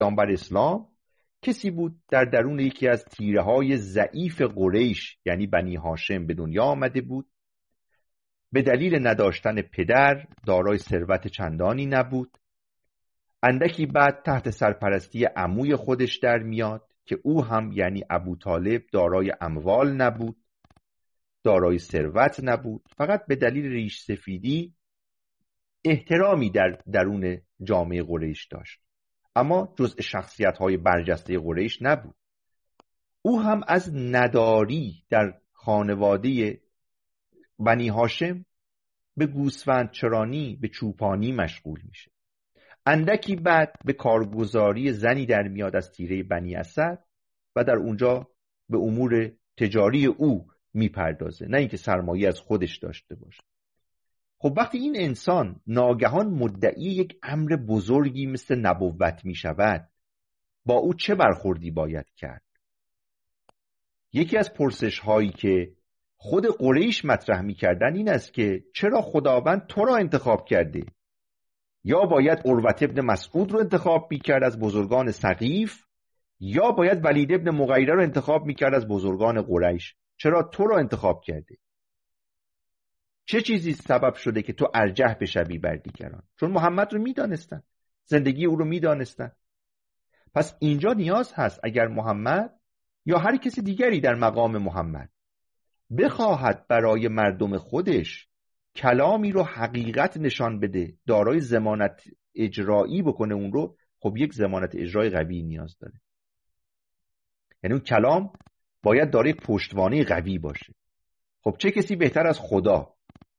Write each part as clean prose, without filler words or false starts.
پیامبر اسلام کسی بود در درون یکی از تیره های ضعیف قریش یعنی بنی هاشم به دنیا آمده بود. به دلیل نداشتن پدر دارای ثروت چندانی نبود. اندکی بعد تحت سرپرستی عموی خودش در میاد که او هم یعنی ابو طالب دارای اموال نبود، دارای ثروت نبود، فقط به دلیل ریش سفیدی احترامی در درون جامعه قریش داشت، اما جزء شخصیت‌های برجسته قریش نبود. او هم از نداری در خانواده بنی هاشم به گوسفندچرانی، به چوپانی مشغول میشه. اندکی بعد به کارگزاری زنی در میاد از تیره بنی اسد و در اونجا به امور تجاری او میپردازه، نه اینکه سرمایه از خودش داشته باشه. خب وقتی این انسان ناگهان مدعی یک امر بزرگی مثل نبوت میشود، با او چه برخوردی باید کرد؟ یکی از پرسش هایی که خود قریش مطرح میکردن این است که چرا خداوند تو را انتخاب کرده؟ یا باید عروة ابن مسعود رو انتخاب میکرد از بزرگان ثقیف، یا باید ولید ابن مغیره رو انتخاب میکرد از بزرگان قریش. چرا تو رو انتخاب کرده؟ چه چیزی سبب شده که تو ارجح بشوی بر دیگران؟ چون محمد رو میدانستن، زندگی او رو میدانستن. پس اینجا نیاز هست اگر محمد یا هر کسی دیگری در مقام محمد بخواهد برای مردم خودش کلامی رو حقیقت نشان بده، دارای ضمانت اجرایی بکنه اون رو، خب یک ضمانت اجرایی قوی نیاز داره. یعنی اون کلام باید دارای پشتوانه قوی باشه. خب چه کسی بهتر از خدا؟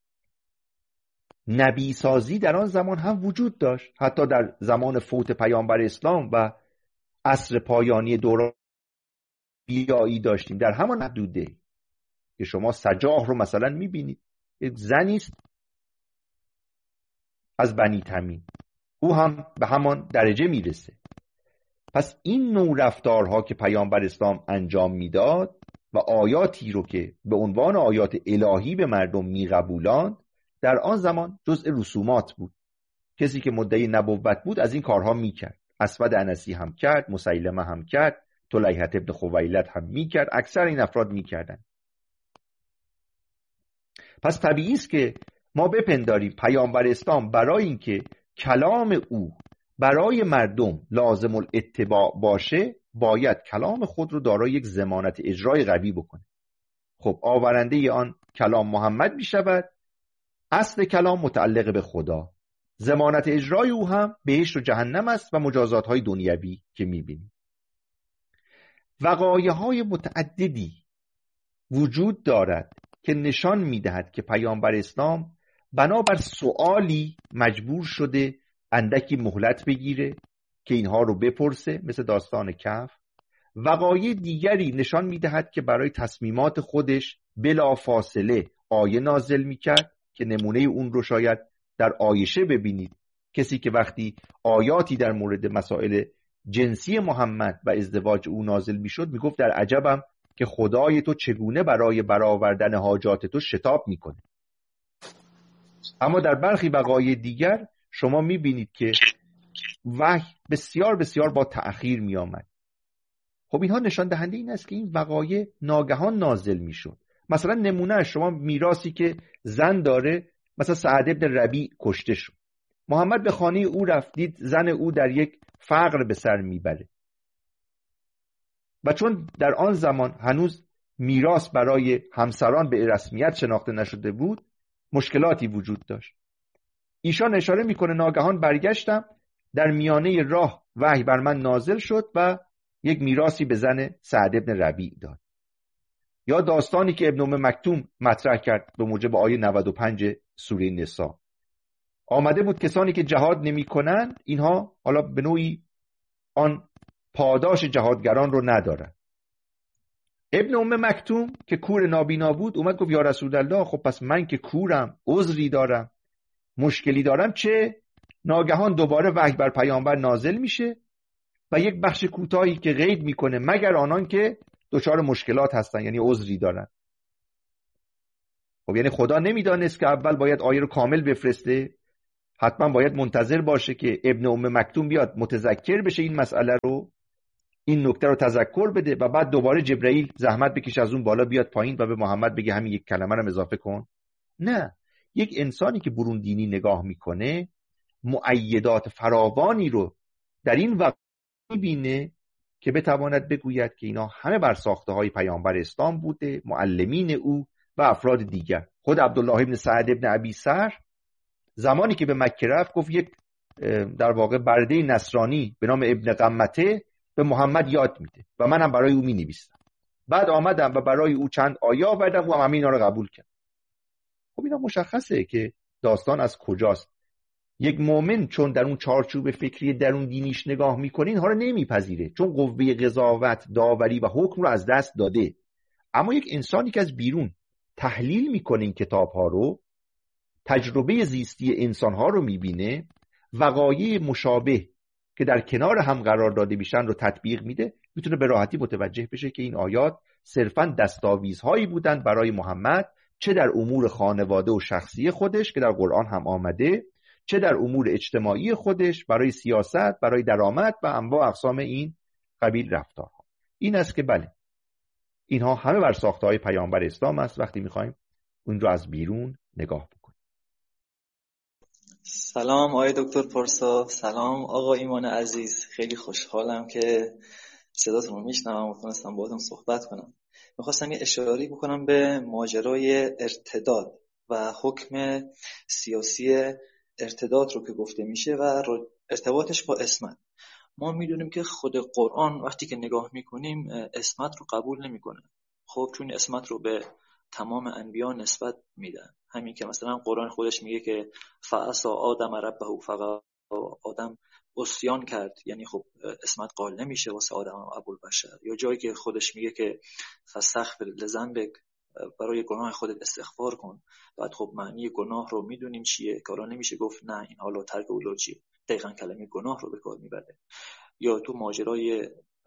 نبی سازی در آن زمان هم وجود داشت. حتی در زمان فوت پیامبر اسلام و عصر پایانی دوران بیایی داشتیم در همان حدوده که شما سجاح رو مثلا میبینید، یک زنی است از بنی تمیم، او هم به همان درجه میرسه. پس این نوع رفتارها که پیامبر اسلام انجام میداد و آیاتی رو که به عنوان آیات الهی به مردم میقبولاند در آن زمان جزء رسومات بود. کسی که مدعی نبوت بود از این کارها میکرد. اسود انسی هم کرد، مسیلمه هم کرد، طلیحة ابن خویلد هم میکرد، اکثر این افراد میکردن. پس طبیعی است که ما بپنداریم پیامبر اسلام برای اینکه کلام او برای مردم لازم الاتباع باشه باید کلام خود رو دارای یک ضمانت اجرای قوی بکنه. خب آورنده آن کلام محمد می شود. اصل کلام متعلق به خدا، ضمانت اجرای او هم بهشت و جهنم است و مجازات های دنیوی که می بینیم. وقایع های متعددی وجود دارد که نشان می دهد که پیامبر اسلام بنابر سؤالی مجبور شده اندکی مهلت بگیره که اینها رو بپرسه، مثل داستان کهف. وقایع دیگری نشان میدهد که برای تصمیمات خودش بلا فاصله آیه نازل میکرد که نمونه اون رو شاید در عایشه ببینید. کسی که وقتی آیاتی در مورد مسائل جنسی محمد و ازدواج او نازل میشد میگفت در عجبم که خدای تو چگونه برای برآوردن حاجات تو شتاب میکنه. اما در برخی وقایع دیگر شما میبینید که وحی بسیار بسیار با تأخیر میآمد. خب اینها نشان دهنده این است که این وقایع ناگهان نازل میشد. مثلا نمونه شما میراثی که زن داره، مثلا سعد ابن ربیع کشته شد، محمد به خانه او رفت، دید زن او در یک فقر به سر میبره و چون در آن زمان هنوز میراث برای همسران به رسمیت شناخته نشده بود مشکلاتی وجود داشت. ایشان اشاره میکنه ناگهان برگشتم، در میانه راه وحی بر من نازل شد و یک میراثی به زن سعد ابن ربیع داد. یا داستانی که ابن ام مکتوم مطرح کرد به موجب آیه 95 سوره نساء، آمده بود کسانی که جهاد نمی کنند اینها حالا به نوعی آن پاداش جهادگران رو ندارن. ابن ام مکتوم که کور نابینا بود اومد گفت یا رسول الله خب پس من که کورم، عذری دارم، مشکلی دارم، چه؟ ناگهان دوباره وحی بر پیامبر نازل میشه و یک بخش کوتاهی که قید میکنه مگر آنان که دچار مشکلات هستن، یعنی عذری دارن. خب یعنی خدا نمیدانست که اول باید آیه رو کامل بفرسته؟ حتما باید منتظر باشه که ابن ام مکتوم بیاد متذکر بشه این مسئله رو، این نکته رو تذکر بده و بعد دوباره جبرئیل زحمت بکشه از اون بالا بیاد پایین و به محمد بگه همین یک کلمه رو اضافه کن. نه، یک انسانی که برون دینی نگاه میکنه مؤیدات فراوانی رو در این وقت میبینه که بتواند بگوید که اینا همه بر ساخته های پیامبر اسلام بوده، معلمین او و افراد دیگر. خود عبدالله ابن سعد ابن ابی سر زمانی که به مکه رفت گفت یک در واقع برده نصرانی به نام ابن قمته به محمد یاد میده و منم برای او مینویسم. بعد آمدم و برای او چند آیه آوردم و همه اینا رو قبول کرد. خب اینا مشخصه که داستان از کجاست. یک مؤمن چون در اون چارچوب فکری درون دینیش نگاه میکنه اینها رو نمیپذیره، چون قوه قضاوت، داوری و حکم رو از دست داده. اما یک انسانی که از بیرون تحلیل میکنه این کتاب‌ها رو، تجربه زیستی انسان‌ها رو میبینه، وقایع مشابه که در کنار هم قرار داده میشن رو تطبیق میده، میتونه به راحتی متوجه بشه که این آیات صرفاً دستاویزهایی بودن برای محمد، چه در امور خانواده و شخصی خودش که در قرآن هم آمده، چه در امور اجتماعی خودش برای سیاست، برای درآمد و انواع اقسام این قبیل رفتارها. این است که بله، اینها همه بر ساخته‌های پیامبر اسلام است وقتی میخوایم اون رو از بیرون نگاه بکنیم. سلام آقای دکتر پارسا، سلام آقا ایمان عزیز، خیلی خوشحالم که صداتون رو میشنوم و تونستم باهاتون صحبت کنم. میخواستم یه اشاره‌ای بکنم به ماجرای ارتداد و حکم سیاسی ارتداد رو که گفته میشه و ارتباطش با عصمت. ما میدونیم که خود قرآن وقتی که نگاه میکنیم عصمت رو قبول نمیکنه. خب چون عصمت رو به تمام انبیا نسبت میدن، همین که مثلا قرآن خودش میگه که فعصا آدم ربه فقط آدم عصیان کرد، یعنی خب عصمت قائل نمیشه واسه آدم و ابوالبشر. یا جایی که خودش میگه که فاستغفر لذنبک، برای گناه خودت استغفار کن. بعد خب معنی گناه رو میدونیم چیه، کارا نمیشه گفت نه این حالا ترک اولوجیه، دقیقاً کلمه گناه رو به کار میبره. یا تو ماجرای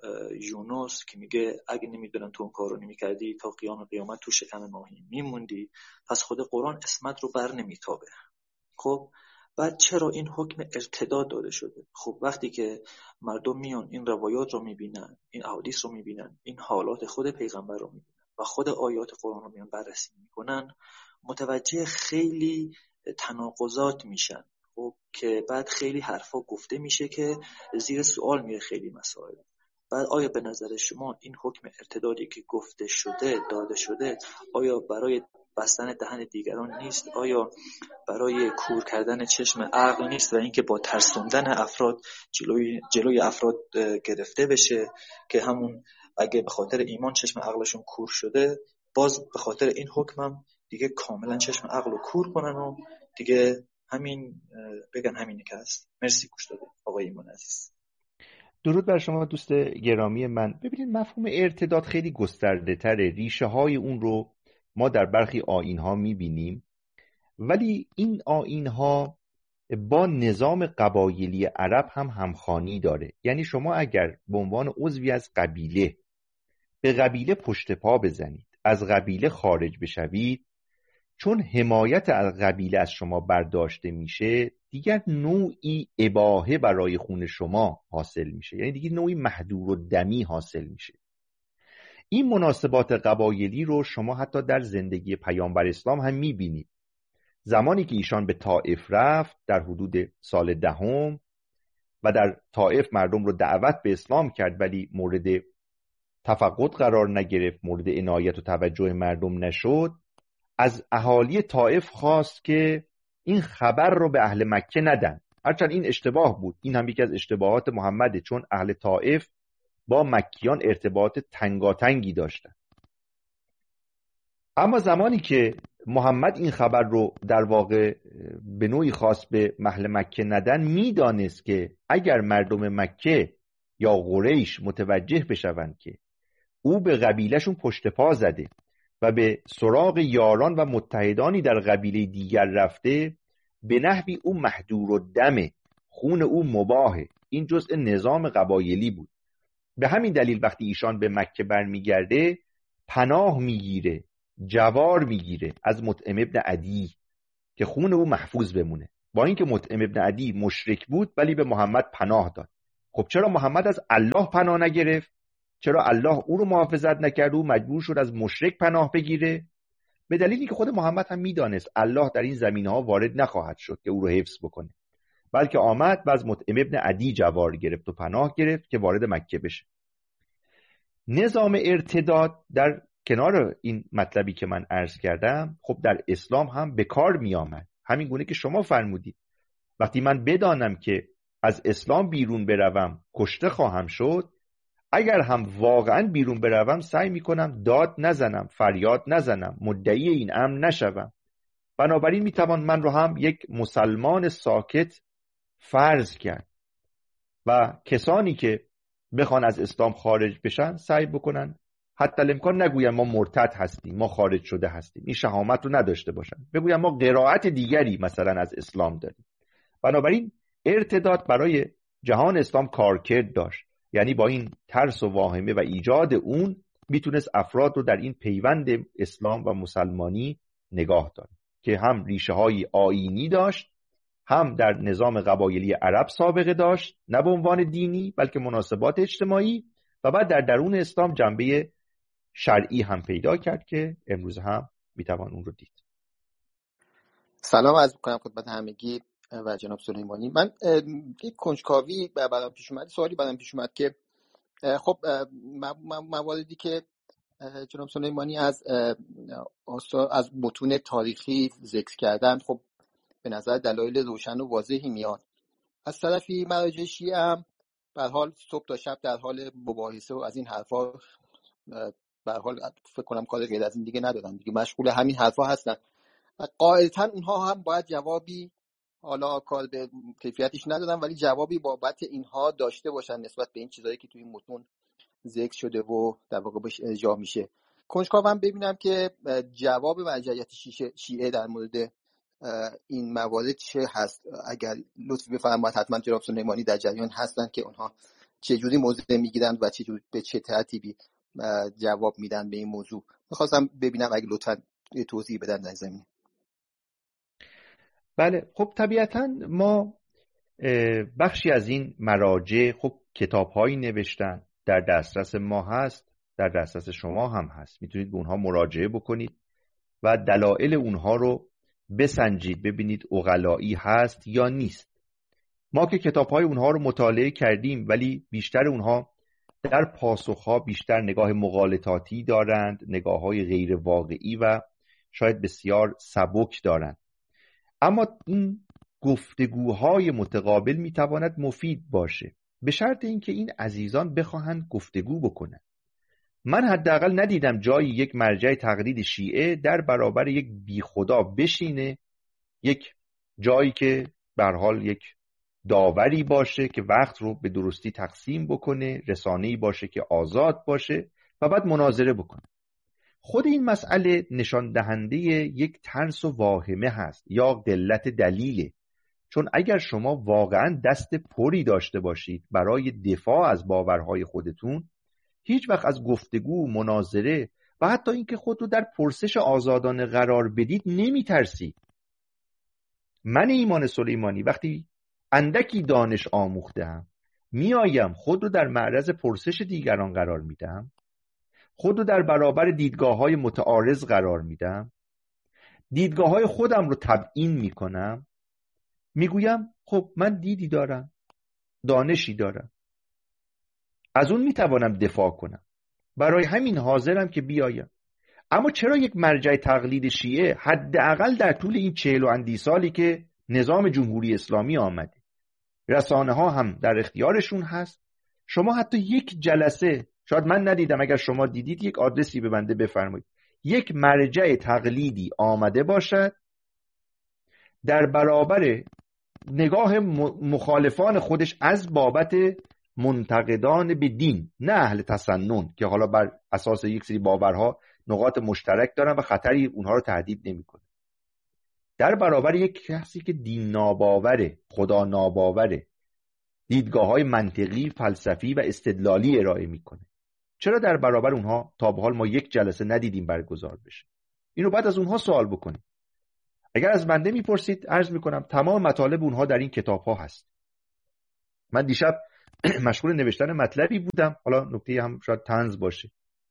یونس که میگه اگه نمیدونم تو اون کار رو نمیکردی تا قیامت تو شکم ماهی میموندی. پس خود قرآن عصمت رو بر نمیتابه. خب بعد چرا این حکم ارتداد داده شده؟ خب وقتی که مردم میان این روایات رو میبینن، این احادیث رو میبینن، این حالات خود پیغمبر رو میبینن و خود آیات قرآن رو میان بررسی میکنن، متوجه خیلی تناقضات میشن. خب که بعد خیلی حرفا گفته میشه که زیر سوال میره خیلی مسائل. بعد آیا به نظر شما این حکم ارتدادی که گفته شده، داده شده، آیا برای بستن دهن دیگران نیست؟ آیا برای کور کردن چشم عقل نیست و اینکه با ترسوندن افراد جلوی افراد گرفته بشه که همون اگه به خاطر ایمان چشم عقلشون کور شده، باز به خاطر این حکمم دیگه کاملا چشم عقل رو کور کنن و دیگه همین بگن همینی که هست. مرسی گوش داده آقای ایمان عزیز. درود بر شما دوست گرامی من. ببینید مفهوم ارتداد خیلی گسترده تره. ریشه های اون رو ما در برخی آیین ها میبینیم، ولی این آیین ها با نظام قبایلی عرب هم همخوانی داره. یعنی شما اگر به عنوان عضوی از قبیله به قبیله پشت پا بزنید، از قبیله خارج بشوید، چون حمایت از قبیله از شما برداشته میشه، دیگر نوعی اباحه برای خون شما حاصل میشه، یعنی دیگر نوعی محدور و دمی حاصل میشه. این مناسبات قبایلی رو شما حتی در زندگی پیامبر اسلام هم میبینید. زمانی که ایشان به طائف رفت در حدود سال 10 و در طائف مردم رو دعوت به اسلام کرد، ولی مورد تفقد قرار نگرفت، مورد عنایت و توجه مردم نشد، از اهالی طائف خواست که این خبر رو به اهل مکه ندن. هرچند این اشتباه بود، این هم یکی از اشتباهات محمده، چون اهل طائف با مکیان ارتباط تنگاتنگی داشتن. اما زمانی که محمد این خبر رو در واقع به نوعی خواست به اهل مکه ندن، میدانست که اگر مردم مکه یا قریش متوجه بشوند که او به قبیلهشون پشت پا زده و به سراغ یاران و متحدانی در قبیله دیگر رفته، به نحوی او محدور و دمه، خون او مباهه. این جزء نظام قبایلی بود. به همین دلیل وقتی ایشان به مکه برمیگرده پناه میگیره، جوار میگیره از مطعم ابن عدی که خون او محفوظ بمونه. با اینکه مطعم ابن عدی مشرک بود ولی به محمد پناه داد. خب چرا محمد از الله پناه نگرفت؟ چرا الله او رو محافظت نکرد و مجبور شد از مشرک پناه بگیره؟ به دلیلی که خود محمد هم میدانست الله در این زمینه‌ها وارد نخواهد شد که او رو حفظ بکنه، بلکه آمد و از مطعم ابن عدی جوار گرفت و پناه گرفت که وارد مکه بشه. نظام ارتداد در کنار این مطلبی که من عرض کردم خب در اسلام هم به کار می آمد، همین گونه که شما فرمودید. وقتی من بدانم که از اسلام بیرون بروم کشته خواهم شد، اگر هم واقعا بیرون بروم سعی می کنم داد نزنم، فریاد نزنم، مدعی این امر نشوم. بنابراین می توان من رو هم یک مسلمان ساکت فرض کرد و کسانی که بخوان از اسلام خارج بشن سعی بکنن حتی الامکان نگوین ما مرتد هستیم، ما خارج شده هستیم، این شهامت رو نداشته باشن، بگوین ما قرائت دیگری مثلا از اسلام داریم. بنابراین ارتداد برای جهان اسلام کارکرد داشت، یعنی با این ترس و واهمه و ایجاد اون میتونست افراد رو در این پیوند اسلام و مسلمانی نگاه داره که هم ریشه های آیینی داشت، هم در نظام قبایلی عرب سابقه داشت، نه به عنوان دینی بلکه مناسبات اجتماعی، و بعد در درون اسلام جنبه شرعی هم پیدا کرد که امروز هم میتوان اون رو دید. سلام عرض می‌کنم خدمت همگی و جناب سلیمانی. من یک کنجکاوی بعدم پیش اومد، سوالی بعدم پیش اومد که خب مواردی که جناب سلیمانی از متون تاریخی ذکر کردن خب به نظر دلایل روشن و واضحی میاد. از طرفی مراجع شیعه هم به هر حال صبح تا شب در حال مباحثه و از این حرفا به هر حال فکر کنم کار غیر از این دیگه ندارن دیگه، مشغول همین حرفا هستن. قاعدتاً اونها هم باید جوابی، حالا کار به کیفیتش ندادن ولی جوابی بابت اینها داشته باشن نسبت به این چیزایی که توی این متون ذکر شده و در واقع بهش ارجاع میشه. کنجکاوم ببینم که جواب مرجعیت شیعه در مورد این موارد چه هست. اگر لطفی بفرمایید، حتما جناب سلیمانی در جریان هستن که اونها چه جوری موضع میگیرن و به چه ترتیبی جواب میدن به این موضوع. می‌خواستم ببینم اگه لطفا توضیح بدن در زمینه. بله، خب طبیعتاً ما بخشی از این مراجع خب کتاب‌هایی نوشتن، در دسترس ما هست، در دسترس شما هم هست، میتونید به اونها مراجعه بکنید و دلایل اونها رو بسنجید، ببینید عقلایی هست یا نیست. ما که کتاب‌های اونها رو مطالعه کردیم ولی بیشتر اونها در پاسخ‌ها بیشتر نگاه مغالطاتی دارند، نگاه‌های غیر واقعی و شاید بسیار سبک دارند. اما این گفتگوهای متقابل میتواند مفید باشه به شرط اینکه این عزیزان بخواهند گفتگو بکنند. من حداقل ندیدم جایی یک مرجع تقلید شیعه در برابر یک بیخدا بشینه، یک جایی که به هر حال یک داوری باشه که وقت رو به درستی تقسیم بکنه، رسانه‌ای باشه که آزاد باشه و بعد مناظره بکنه. خود این مسئله نشان دهنده یک ترس و واهمه هست یا قلت دلیله، چون اگر شما واقعا دست پری داشته باشید برای دفاع از باورهای خودتون، هیچ وقت از گفتگو، مناظره و حتی اینکه خود رو در پرسش آزادانه قرار بدید نمی ترسید. من ایمان سلیمانی وقتی اندکی دانش آموخته‌ام، میایم خود رو در معرض پرسش دیگران قرار میدم، خود رو در برابر دیدگاه‌های متعارض قرار میدم، دیدگاه‌های خودم رو تبیین میکنم، میگویم خب من دیدی دارم، دانشی دارم، از اون میتوانم دفاع کنم، برای همین حاضرم که بیایم. اما چرا یک مرجع تقلید شیعه حداقل در طول این 40 و اندی سالی که نظام جمهوری اسلامی آمده، رسانه ها هم در اختیارشون هست، شما حتی یک جلسه، شاید من ندیدم، اگر شما دیدید یک آدرسی به بنده بفرمایید، یک مرجع تقلیدی آمده باشد در برابر نگاه مخالفان خودش از بابت منتقدان به دین، نه اهل تسنن که حالا بر اساس یک سری باورها نقاط مشترک دارن و خطری اونها رو تهدید نمیکنه، در برابر یک کسی که دین ناباوره، خدا ناباوره، دیدگاه‌های منطقی، فلسفی و استدلالی ارائه میکنه، چرا در برابر اونها تا به حال ما یک جلسه ندیدیم برگزار بشه؟ اینو بعد از اونها سوال بکنیم. اگر از بنده میپرسید عرض میکنم تمام مطالب اونها در این کتاب ها هست. من دیشب مشغول نوشتن مطلبی بودم، حالا نکته هم شاید طنز باشه.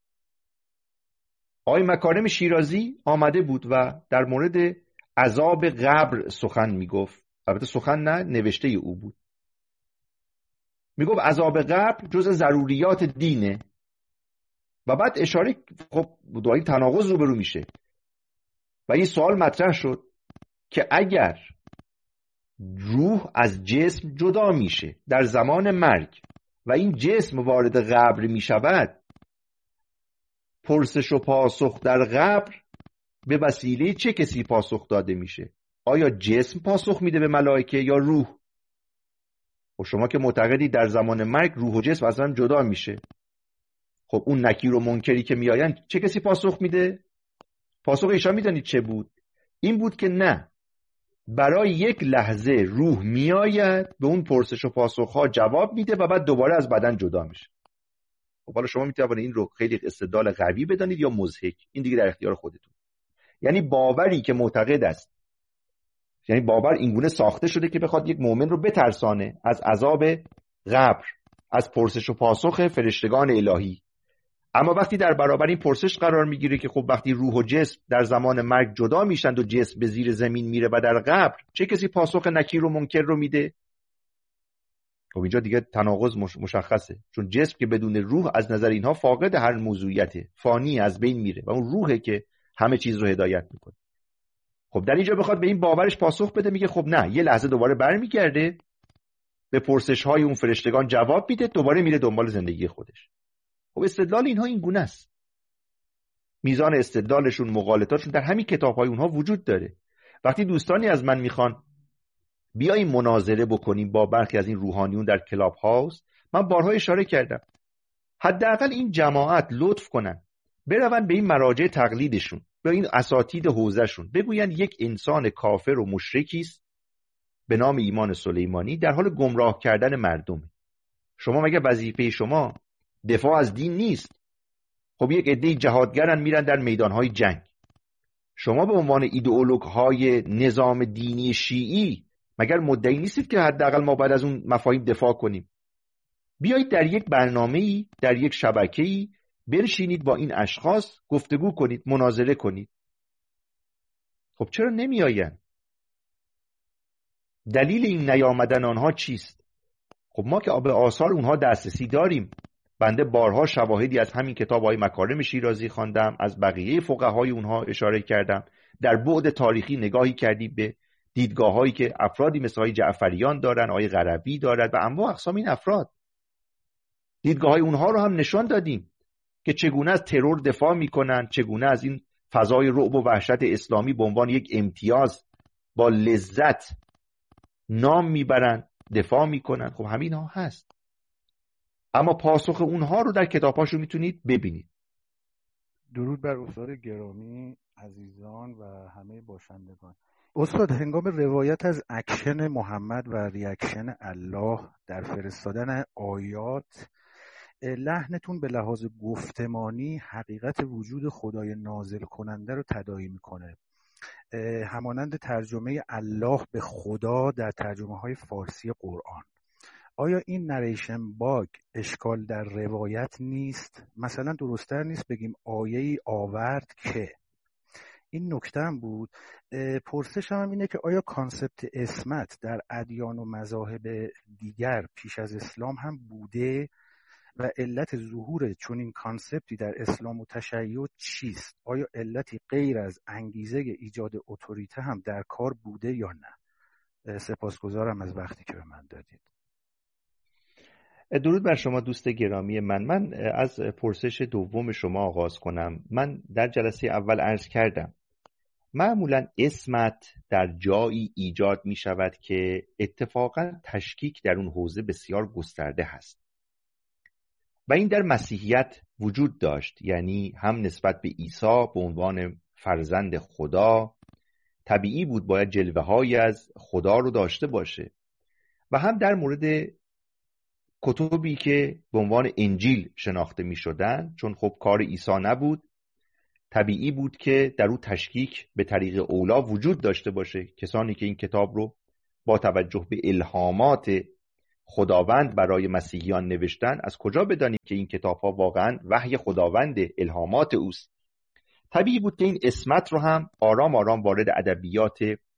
آقای مکارم شیرازی آمده بود و در مورد عذاب قبر سخن میگفت. البته سخن نه، نوشته او بود. میگفت عذاب قبر جز ضروریات دینه و بعد اشاره، خب با این تناقض روبرو میشه و این سوال مطرح شد که اگر روح از جسم جدا میشه در زمان مرگ و این جسم وارد قبر میشود، پرسش و پاسخ در قبر به وسیله چه کسی پاسخ داده میشه؟ آیا جسم پاسخ میده به ملائکه یا روح؟ خب شما که معتقدی در زمان مرگ روح و جسم از هم جدا میشه، خب اون نکیر و منکری که میآیند چه کسی پاسخ میده؟ پاسخ ایشان میدانید چه بود؟ این بود که نه، برای یک لحظه روح میآید، به اون پرسش و پاسخ ها جواب میده و بعد دوباره از بدن جدا میشه. خب حالا شما میتونید این رو خیلی استدلال قوی بدانید یا مضحک، این دیگه در اختیار خودتون. یعنی باوری که معتقد است، یعنی باور اینگونه ساخته شده که بخواد یک مؤمن رو بترسانه از عذاب قبر، از پرسش و پاسخ فرشتگان الهی. اما وقتی در برابر این پرسش قرار میگیره که خب وقتی روح و جسم در زمان مرگ جدا میشند و جسم به زیر زمین میره و در قبر چه کسی پاسخ نکیر و منکر رو میده؟ خب اینجا دیگه تناقض مشخصه، چون جسم که بدون روح از نظر اینها فاقد هر موضوعیته، فانی، از بین میره و اون روحه که همه چیز رو هدایت میکنه. خب در اینجا بخواد به این باورش پاسخ بده، میگه خب نه، یه لحظه دوباره برمیگرده به پرسش های اون فرشتگان جواب میده، دوباره میره دنبال زندگی خودش. خب استدلال اینها این گونه است. میزان استدلالشون، مغالطاتشون در همین کتاب‌های اونها وجود داره. وقتی دوستانی از من میخوان بیاییم مناظره بکنیم با برخی از این روحانیون در کلاب هاوس، من بارها اشاره کردم حداقل این جماعت لطف کنن برون به این مراجع تقلیدشون، به این اساتید حوزهشون، بگوین یک انسان کافر و مشرکی است به نام ایمان سلیمانی در حال گمراه کردن مردم. شما مگه وظیفه شما دفاع از دین نیست؟ خب یک عده جهادگرن میرن در میدانهای جنگ، شما به عنوان ایدئولوگ‌های نظام دینی شیعی مگر مدعی نیستید که حداقل ما بعد از اون مفاهیم دفاع کنیم؟ بیایید در یک برنامه‌ای، در یک شبکه‌ای بنشینید با این اشخاص گفتگو کنید، مناظره کنید. خب چرا نمیآیند؟ دلیل این نیامدن آنها چیست؟ خب ما که به آثار اونها دسترسی داریم. بنده بارها شواهدی از همین کتاب های مکارم شیرازی خواندم، از بقیه فقهای اونها اشاره کردم، در بعد تاریخی نگاهی کردیم به دیدگاه هایی که افرادی مثل های جعفریان دارن، آقای قربی دارد و انواع اقسام این افراد. دیدگاه های اونها رو هم نشان دادیم که چگونه از ترور دفاع میکنن، چگونه از این فضای رعب و وحشت اسلامی به عنوان یک امتیاز با لذت نام میبرن، دفاع میکنن. خب همین ها هست، اما پاسخ اونها رو در کتاباشو میتونید ببینید. درود بر استاد گرامی، عزیزان و همه باشندگان. استاد، هنگام روایت از اکشن محمد و ریاکشن الله در فرستادن آیات، لحنتون به لحاظ گفتمانی حقیقت وجود خدای نازل کننده رو تداعی میکنه، همانند ترجمه الله به خدا در ترجمه های فارسی قرآن. آیا این نریشن باگ اشکال در روایت نیست؟ مثلا درست‌تر نیست بگیم آیه‌ای آورد که؟ این نکته هم بود. پرسشم هم اینه که آیا کانسپت اسمت در ادیان و مذاهب دیگر پیش از اسلام هم بوده و علت ظهور چنین کانسپتی در اسلام و تشیع چیست؟ آیا علتی غیر از انگیزه ایجاد اتوریته هم در کار بوده یا نه؟ سپاسگزارم از وقتی که به من دادید. درود بر شما دوست گرامی من از پرسش دوم شما آغاز کنم. من در جلسه اول عرض کردم معمولا اسمت در جایی ایجاد می شود که اتفاقا تشکیک در اون حوزه بسیار گسترده هست و این در مسیحیت وجود داشت. یعنی هم نسبت به عیسی به عنوان فرزند خدا طبیعی بود باید جلوه های از خدا رو داشته باشه، و هم در مورد کتبی که به عنوان انجیل شناخته می شدن، چون خب کار عیسی نبود، طبیعی بود که در او تشکیک به طریق اولا وجود داشته باشه. کسانی که این کتاب رو با توجه به الهامات خداوند برای مسیحیان نوشتن، از کجا بدانیم که این کتاب‌ها واقعا وحی خداوند، الهامات اوست؟ طبیعی بود که این اسمت رو هم آرام آرام وارد ادبیات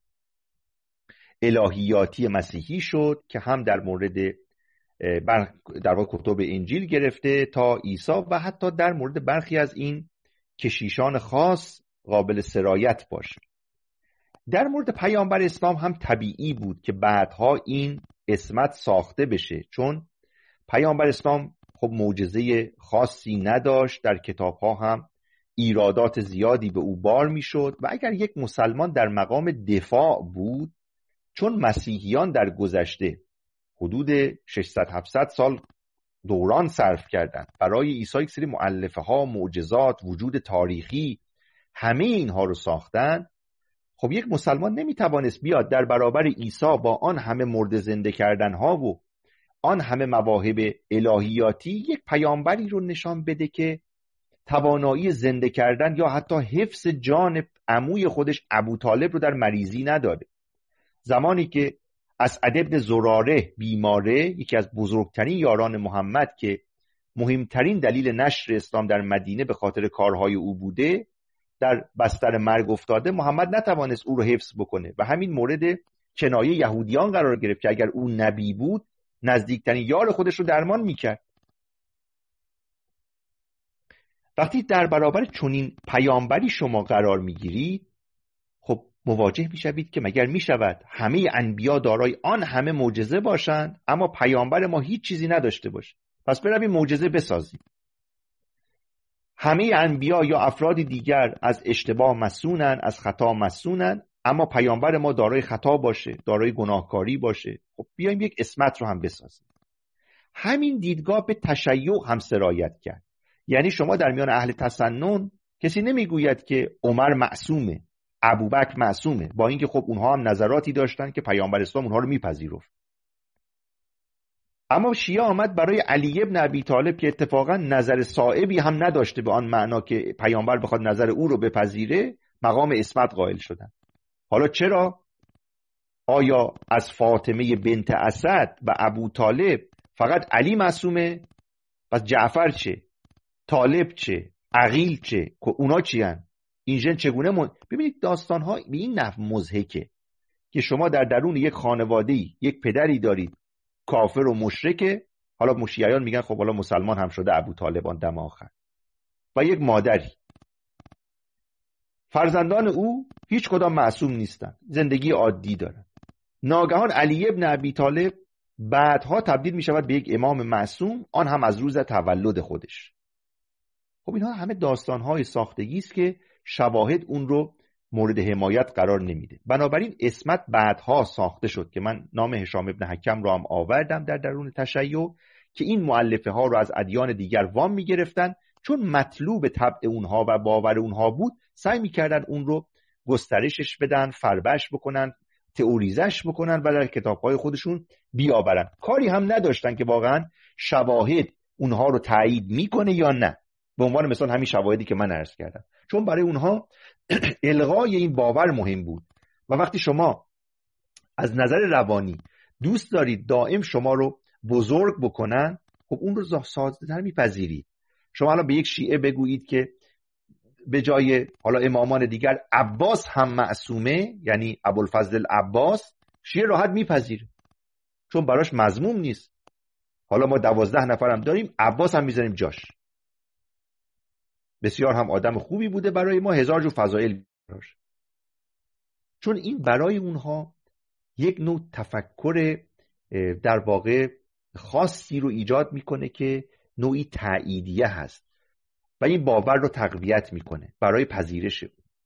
الهیاتی مسیحی شد که هم در مورد در واقع کتب انجیل گرفته تا عیسی و حتی در مورد برخی از این کشیشان خاص قابل سرایت باشه. در مورد پیامبر اسلام هم طبیعی بود که بعدها این اسمت ساخته بشه، چون پیامبر اسلام خب معجزه خاصی نداشت، در کتاب‌ها هم ایرادات زیادی به او بار میشد و اگر یک مسلمان در مقام دفاع بود، چون مسیحیان در گذشته حدود 600-700 سال دوران صرف کردند برای عیسی، یک سری مؤلفه ها، معجزات، وجود تاریخی، همه اینها رو ساختن. خب یک مسلمان نمیتوانست بیاد در برابر عیسی با آن همه مرده زنده کردن ها و آن همه مواهب الهیاتی یک پیامبری رو نشان بده که توانایی زنده کردن یا حتی حفظ جان عموی خودش ابوطالب رو در مریضی نداره. زمانی که اسعد ابن زراره بیماره، یکی از بزرگترین یاران محمد که مهمترین دلیل نشر اسلام در مدینه به خاطر کارهای او بوده، در بستر مرگ افتاده، محمد نتوانست او رو حفظ بکنه و همین مورد کنایه یهودیان قرار گرفت که اگر او نبی بود نزدیکترین یار خودش رو درمان میکرد. وقتی در برابر چنین پیامبری شما قرار میگیرید، خب مواجه میشوید که مگر میشود همه انبیا دارای آن همه معجزه باشند اما پیامبر ما هیچ چیزی نداشته باشه؟ پس برویم معجزه بسازیم. همه انبیا یا افراد دیگر از اشتباه مسئولن، از خطا مسئولن، اما پیامبر ما دارای خطا باشه، دارای گناهکاری باشه. خب بیایم یک اسمت رو هم بسازیم. همین دیدگاه به تشیع هم سرایت کرد. یعنی شما در میان اهل تسنن کسی نمیگوید که عمر معصومه، ابوبکر معصومه، با اینکه خب اونها هم نظراتی داشتن که پیامبر اسلام اونها رو میپذیرفت. اما شیعه آمد برای علی ابن ابی طالب که اتفاقا نظر صائبی هم نداشته به آن معنا که پیامبر بخواد نظر او رو بپذیره، مقام اسمت قائل شدن. حالا چرا؟ آیا از فاطمه بنت اسد و ابو طالب فقط علی معصومه؟ پس جعفر چه؟ طالب چه؟ عقیل چه؟ اونا چی هن؟ این ژن چگونه ببینید داستان‌ها به این نحو مضحکه که شما در درون یک خانواده‌ای یک پدری دارید کافر و مشرکه، حالا مشیعیان میگن خب حالا مسلمان هم شده ابو طالبان دم آخر، و یک مادری، فرزندان او هیچ کدام معصوم نیستن، زندگی عادی دارن. ناگهان علی ابن ابی طالب بعدها تبدیل میشود به یک امام معصوم، آن هم از روز تولد خودش. خب اینها همه داستان‌های ساختگی است که شواهد اون رو مورد حمایت قرار نمیده. بنابراین اسمت بعدها ساخته شد که من نام هشام ابن حکم رو هم آوردم در درون تشیع که این مؤلفه ها رو از ادیان دیگر وام میگرفتن، چون مطلوب طبع اونها و باور اونها بود، سعی میکردن اون رو گسترشش بدن، فربش بکنن، تئوریزش بکنن و در کتاب‌های خودشون بیاورن. کاری هم نداشتن که واقعا شواهد اونها رو تایید میکنه یا نه. به عنوان مثال همین شواهدی که من عرض کردم، چون برای اونها الغای این باور مهم بود و وقتی شما از نظر روانی دوست دارید دائم شما رو بزرگ بکنن، خب اون رو ساده‌تر میپذیرید. شما الان به یک شیعه بگویید که به جای حالا امامان دیگر عباس هم معصومه، یعنی ابوالفضل عباس، شیعه راحت میپذیره چون براش مذموم نیست. حالا ما 12 نفرم داریم، عباس هم میذاریم جاش، بسیار هم آدم خوبی بوده برای ما، 1000 جو فضائل براش. چون این برای اونها یک نوع تفکر در واقع خاصی رو ایجاد میکنه که نوعی تأییدیه هست و این باور رو تقویت میکنه برای پذیرش.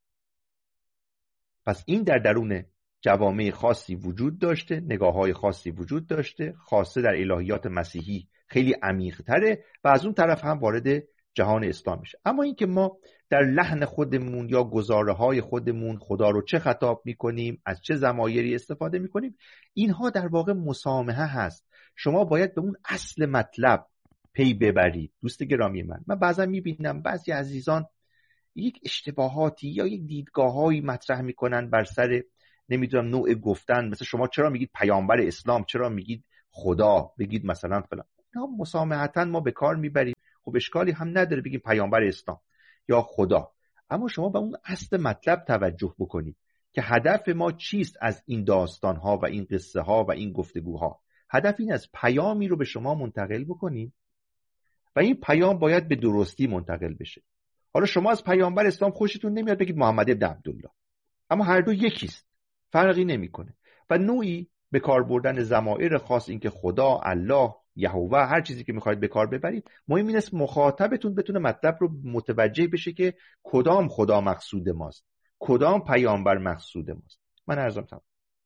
پس این در درون جوامع خاصی وجود داشته، نگاه‌های خاصی وجود داشته، خاصه در الهیات مسیحی خیلی عمیق‌تره و از اون طرف هم وارد جهان اسلام میشه. اما اینکه ما در لحن خودمون یا گزاره‌های خودمون خدا رو چه خطاب میکنیم، از چه ضمایری استفاده میکنیم، اینها در واقع مسامحه هست. شما باید به اون اصل مطلب پی ببرید. دوست گرامی من بعضا میبینم بعضی عزیزان یک اشتباهاتی یا یک دیدگاه‌هایی مطرح میکنن بر سر نمیدونم نوع گفتن، مثل شما چرا میگید پیامبر اسلام، چرا میگید خدا، بگید مثلا فلان. اینا مسامحتاً ما به کار میبریم، خب اشکالی هم نداره بگیم پیامبر اسلام یا خدا، اما شما به اون اصل مطلب توجه بکنید که هدف ما چیست از این داستان‌ها و این قصه ها و این گفتگوها. هدف این است پیامی رو به شما منتقل بکنیم و این پیام باید به درستی منتقل بشه. حالا شما از پیامبر اسلام خوشتون نمیاد بگید محمد ابن عبدالله، اما هر دو یکیست، فرقی نمیکنه و نوعی به کار بردن ضمایر خاص، این که خدا، الله، یهوه، هر چیزی که میخواید به کار ببرید، مهم این است مخاطبتون بتونه مطلب رو متوجه بشه که کدام خدا مقصود ماست، کدام پیامبر مقصود ماست. من عرضم تمام.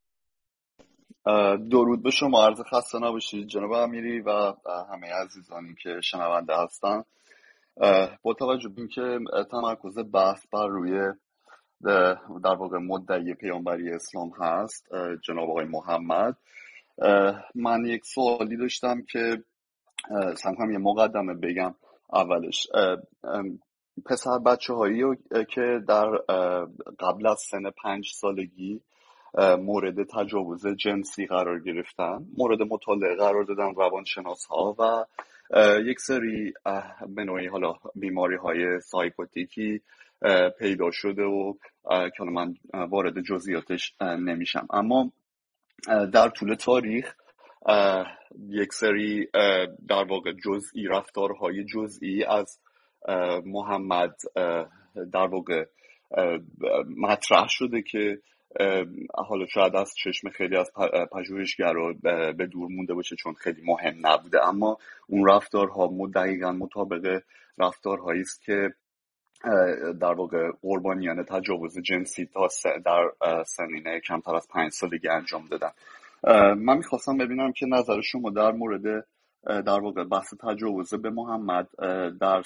درود به شما، عرض خسته نباشید جناب امیری و همه عزیزانی که شنونده هستن. با توجه به اینکه تمرکز بحث بر روی در واقع مدعی پیامبری اسلام هست جناب آقای محمد، من یک سوالی داشتم که سعی کنم یه مقدمه بگم. اولش پسر بچه هایی که در قبل از سن 5 سالگی مورد تجاوز جنسی قرار گرفتن، مورد مطالعه قرار دادن روانشناس ها و یک سری به نوعی حالا بیماری های سایکوتیکی پیدا شده و که من وارد جزئیاتش نمیشم، اما در طول تاریخ یک سری در واقع جزئی، رفتارهای جزئی از محمد در واقع مطرح شده که حالا شاید از چشم خیلی از پژوهشگرا به دور مونده باشه چون خیلی مهم نبوده، اما اون رفتارها دقیقاً مطابق رفتارهایی است که در واقع قربانیان تجاوز جنسی تا در سنین کمتر از 5 سالگی انجام دادن. من میخواستم ببینم که نظر شما در مورد در واقع بحث تجاوز به محمد در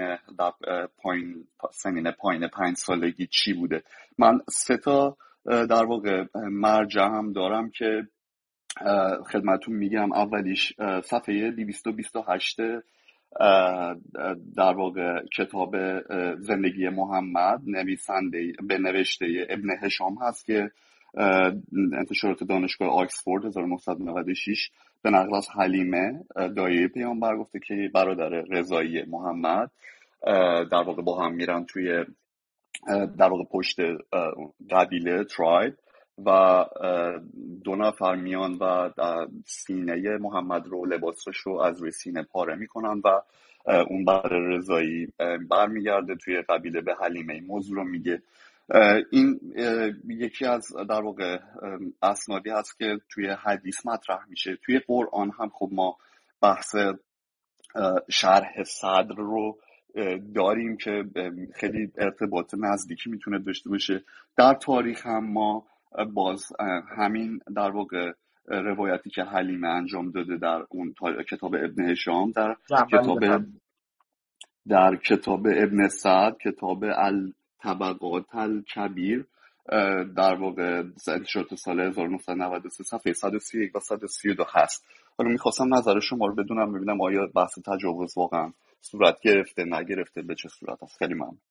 سنین پایین 5 سالگی چی بوده. من 3 تا در واقع مرجع هم دارم که خدمتون میگم. اولیش صفحه 228 در واقع کتاب زندگی محمد به نوشته ابن هشام هست که انتشارات دانشگاه آکسفورد 1996 به نقل از حلیمه دایه پیامبر گفته که برادر رضایی محمد در واقع با هم میرن توی در واقع پشت قبیله ترایب و 2 نفر میان و سینه محمد رو، لباسش رو از روی سینه پاره میکنن و اون برادر رضایی برمیگرده توی قبیله به حلیمه این موضوع رو میگه. این یکی از در واقع اسنادی هست که توی حدیث مطرح میشه. توی قرآن هم خب ما بحث شرح صدر رو داریم که خیلی ارتباط نزدیکی میتونه داشته باشه. در تاریخ هم ما باز همین در واقع روایتی که حلیمه انجام داده در اون کتاب ابن هشام، در کتاب ابن سعد، کتاب الطبقات الکبیر، در واقع انتشارات سال 1993 صفحه 131 و 132 هست. حالا میخواستم نظر شما رو بدونم، ببینم آیا بحث تجاوز واقعا صورت گرفته، نگرفته، به چه صورت است. خیلی ممنون.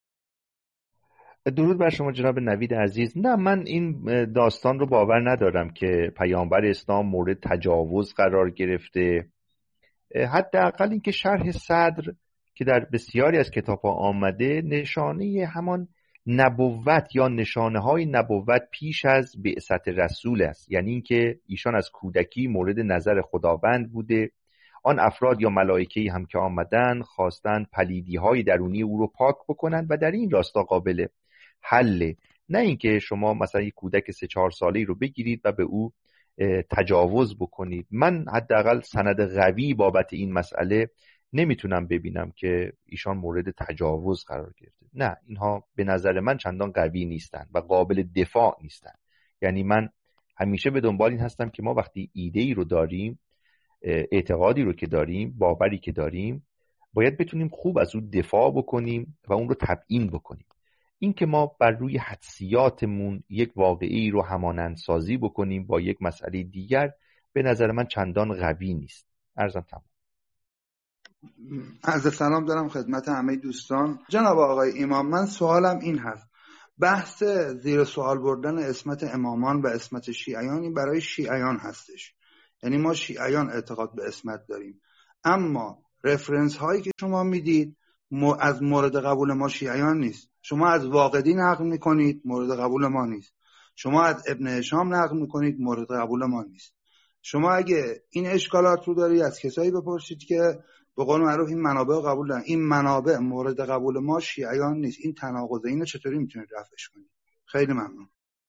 درود بر شما جناب نوید عزیز. نه، من این داستان رو باور ندارم که پیامبر اسلام مورد تجاوز قرار گرفته. حداقل اینکه شرح صدر که در بسیاری از کتاب‌ها آمده نشانه همان نبوت یا نشانه‌های نبوت پیش از بعثت رسول است، یعنی اینکه ایشان از کودکی مورد نظر خداوند بوده. آن افراد یا ملائکه‌ای هم که آمدن خواستند پلیدی‌های درونی او رو پاک بکنند و در این راستا قابل حله، نه اینکه شما مثلا یک کودک 3-4 ساله‌ای رو بگیرید و به او تجاوز بکنید. من حداقل سند قوی بابت این مسئله نمیتونم ببینم که ایشان مورد تجاوز قرار گرفته. نه، اینها به نظر من چندان قوی نیستن و قابل دفاع نیستن. یعنی من همیشه به دنبال این هستم که ما وقتی ایده‌ای رو داریم، اعتقادی رو که داریم، باوری که داریم، باید بتونیم خوب از اون دفاع بکنیم و اون رو تبیین بکنیم. این که ما بر روی حدسیاتمون یک واقعی رو همانند سازی بکنیم با یک مسئله دیگر، به نظر من چندان قوی نیست. عرضم تمام. عرض سلام دارم خدمت همه دوستان. جناب آقای امام، من سوالم این هست: بحث زیر سوال بردن اسمت امامان و اسمت شیعیانی برای شیعیان هستش، یعنی ما شیعیان اعتقاد به اسمت داریم، اما رفرنس هایی که شما میدید از مورد قبول ما شیعیان نیست. شما از واقدی نقل میکنید، مورد قبول ما نیست. شما از ابن هشام نقل میکنید، مورد قبول ما نیست. شما اگه این اشکالات رو داری از کسایی بپرسید که به قول معروف این منابع رو قبول دارن. این منابع مورد قبول ما شیعیان نیست. این تناقضه، اینو چطوری میتونید رفعش کنید؟ خیلی ممنون.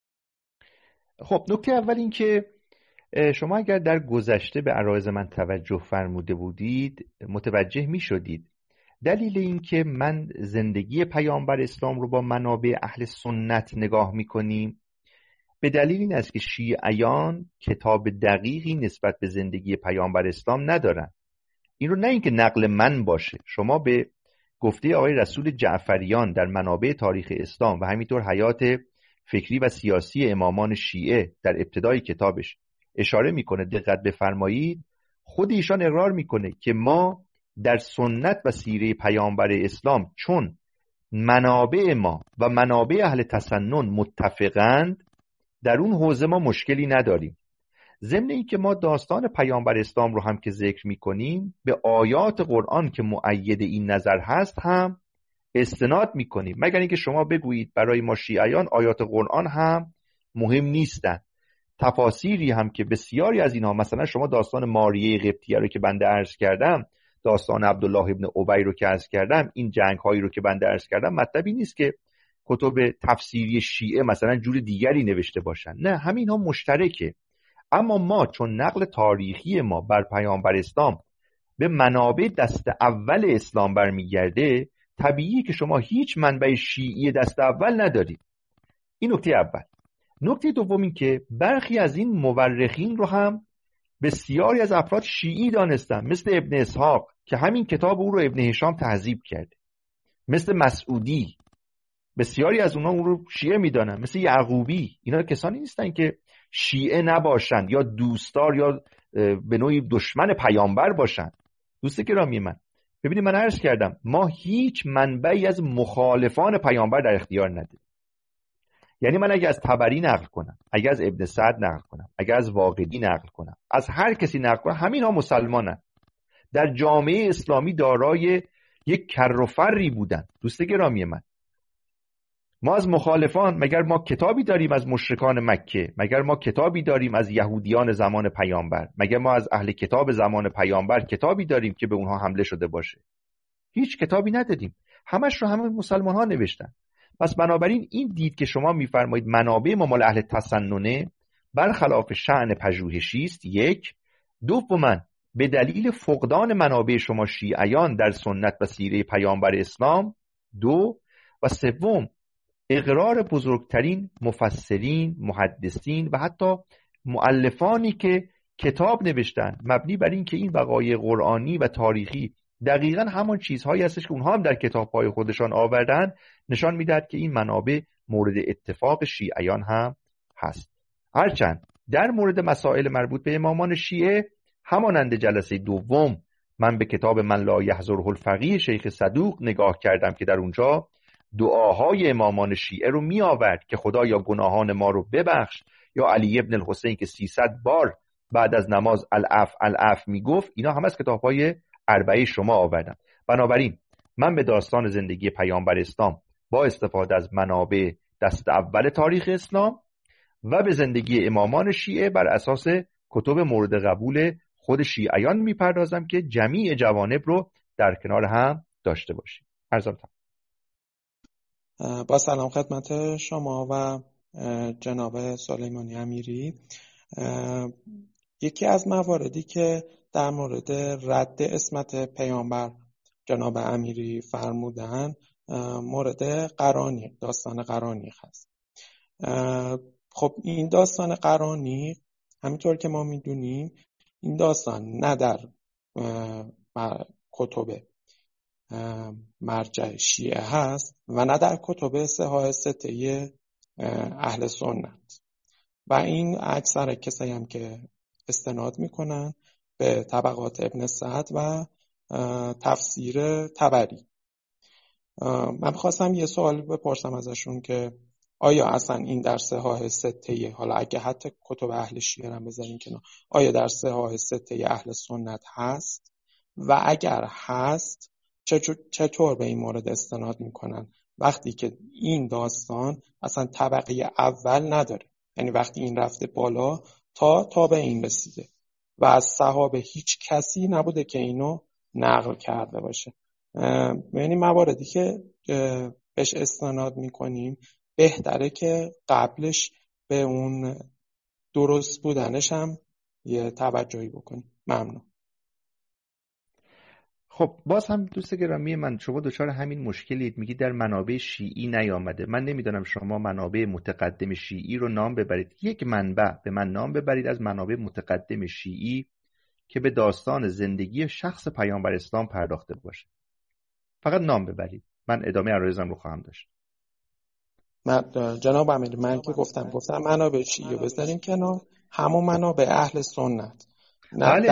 خب نکته اول این که شما اگر در گذشته به عرایض من توجه فرموده بودید متوجه می شدید دلیل این که من زندگی پیامبر اسلام رو با منابع اهل سنت نگاه می کنیم به دلیل این است که شیعیان کتاب دقیقی نسبت به زندگی پیامبر اسلام ندارن. این رو نه اینکه نقل من باشه، شما به گفته آقای رسول جعفریان در منابع تاریخ اسلام و همینطور حیات فکری و سیاسی امامان شیعه در ابتدای کتابش اشاره میکنه، دقت بفرمایید، خود ایشان اقرار میکنه که ما در سنت و سیره پیامبر اسلام چون منابع ما و منابع اهل تسنن متفقند در اون حوزه ما مشکلی نداریم. ضمن این که ما داستان پیامبر اسلام رو هم که ذکر میکنیم به آیات قرآن که مؤید این نظر هست هم استناد میکنیم، مگر اینکه شما بگویید برای ما شیعیان آیات قرآن هم مهم نیستن. تفاسیری هم که بسیاری از اینها، مثلا شما داستان ماریه قبطیه رو که بنده عرض کردم، داستان عبدالله ابن ابی رو که عرض کردم، این جنگ هایی رو که بنده عرض کردم، مطلبی نیست که کتب تفسیری شیعه مثلا جور دیگری نوشته باشن، نه، همین ها مشترکه. اما ما چون نقل تاریخی ما بر پیامبر اسلام به منابع دست اول اسلام برمیگرده، طبیعیه که شما هیچ منبع شیعی دست اول ندارید. این نکته اول. نکته دوم این که برخی از این مورخین رو هم بسیاری از افراد شیعی دانستن، مثل ابن اسحاق که همین کتاب او رو ابن هشام تهذیب کرده، مثل مسعودی، بسیاری از اونها اون رو شیعه میدانن، مثل یعقوبی. اینا کسانی نیستن که شیعه نباشن یا دوستدار یا به نوعی دشمن پیامبر باشن. دوست گرامی من، ببینید من عرض کردم ما هیچ منبعی از مخالفان پیامبر در اختیار نداریم. یعنی من اگه از طبری نقل کنم، اگه از ابن سعد نقل کنم، اگه از واقدی نقل کنم، از هر کسی نقل کنم، همین ها مسلمانن، در جامعه اسلامی دارای یک کر و فری بودن. دوست گرامی من، ما از مخالفان، مگر ما کتابی داریم از مشرکان مکه؟ مگر ما کتابی داریم از یهودیان زمان پیامبر؟ مگر ما از اهل کتاب زمان پیامبر کتابی داریم که به اونها حمله شده باشه؟ هیچ کتابی ندادیم، همش رو همه مسلمان ها نوشتن. پس بنابراین این دید که شما میفرمایید منابع ما مال اهل تسننه برخلاف شأن پژوهشی است. یک. دوما به دلیل فقدان منابع شما شیعیان در سنت و سیره پیامبر اسلام. دو. و سوم اقرار بزرگترین مفسرین، محدثین و حتی مؤلفانی که کتاب نوشتن مبنی بر این که این وقایع قرآنی و تاریخی دقیقاً همان چیزهایی هستش که اونها هم در کتاب‌های خودشان آوردن، نشان میدهد که این منابع مورد اتفاق شیعیان هم هست. هرچند در مورد مسائل مربوط به امامان شیعه، همانند جلسه دوم من به کتاب من لا یحضره الفقیه شیخ صدوق نگاه کردم که در اونجا دعاهای امامان شیعه رو می آورد که خدایا گناهان ما رو ببخش، یا علی ابن الحسین که 300 بار بعد از نماز العف العف می گفت. اینا هم از کتاب‌های اربعه شما آوردم. بنابراین من به داستان زندگی پیامبر اسلام با استفاده از منابع دست اول تاریخ اسلام و به زندگی امامان شیعه بر اساس کتب مورد قبول خود شیعیان میپردازم که جمیع جوانب رو در کنار هم داشته باشیم. عرضم تمام. با سلام خدمت شما و جناب سلیمانی امیری. یکی از مواردی که در مورد رد اسمت پیامبر جناب امیری فرمودن مورد قرانی، داستان قرانی هست. خب این داستان قرانی همینطور که ما میدونیم این داستان نه در کتب مرجع شیعه هست و نه در کتب صحاح سته اهل سنت، و این اکثر کسایی هم که استناد میکنن به طبقات ابن سعد و تفسیر طبری. من خواستم یه سوال بپرسم ازشون که آیا اصلا این در صحاح سته، حالا اگه حتی کتب اهل شیعه هم بذاریم کنار، آیا در صحاح سته اهل سنت هست و اگر هست چطور به این مورد استناد میکنن وقتی که این داستان اصلا طبقه اول نداره، یعنی وقتی این رفته بالا تا به این رسیده و از صحابه هیچ کسی نبوده که اینو نقل کرده باشه. یعنی مواردی که بهش استناد میکنیم بهتره که قبلش به اون درست بودنش هم یه توجهی بکنیم. ممنون. خب باز هم دوست گرامی من، شما دچار همین مشکلید، میگی در منابع شیعی نیامده. من نمیدونم شما منابع متقدم شیعی رو نام ببرید، یک منبع به من نام ببرید از منابع متقدم شیعی که به داستان زندگی شخص پیامبر اسلام پرداخته باشه. فقط نام ببرید، من ادامه عرایزم رو خواهم داشت. جناب امیری، من که گفتم منابع شیعی رو بذاریم کنار، همون منابع اهل سنت. بله،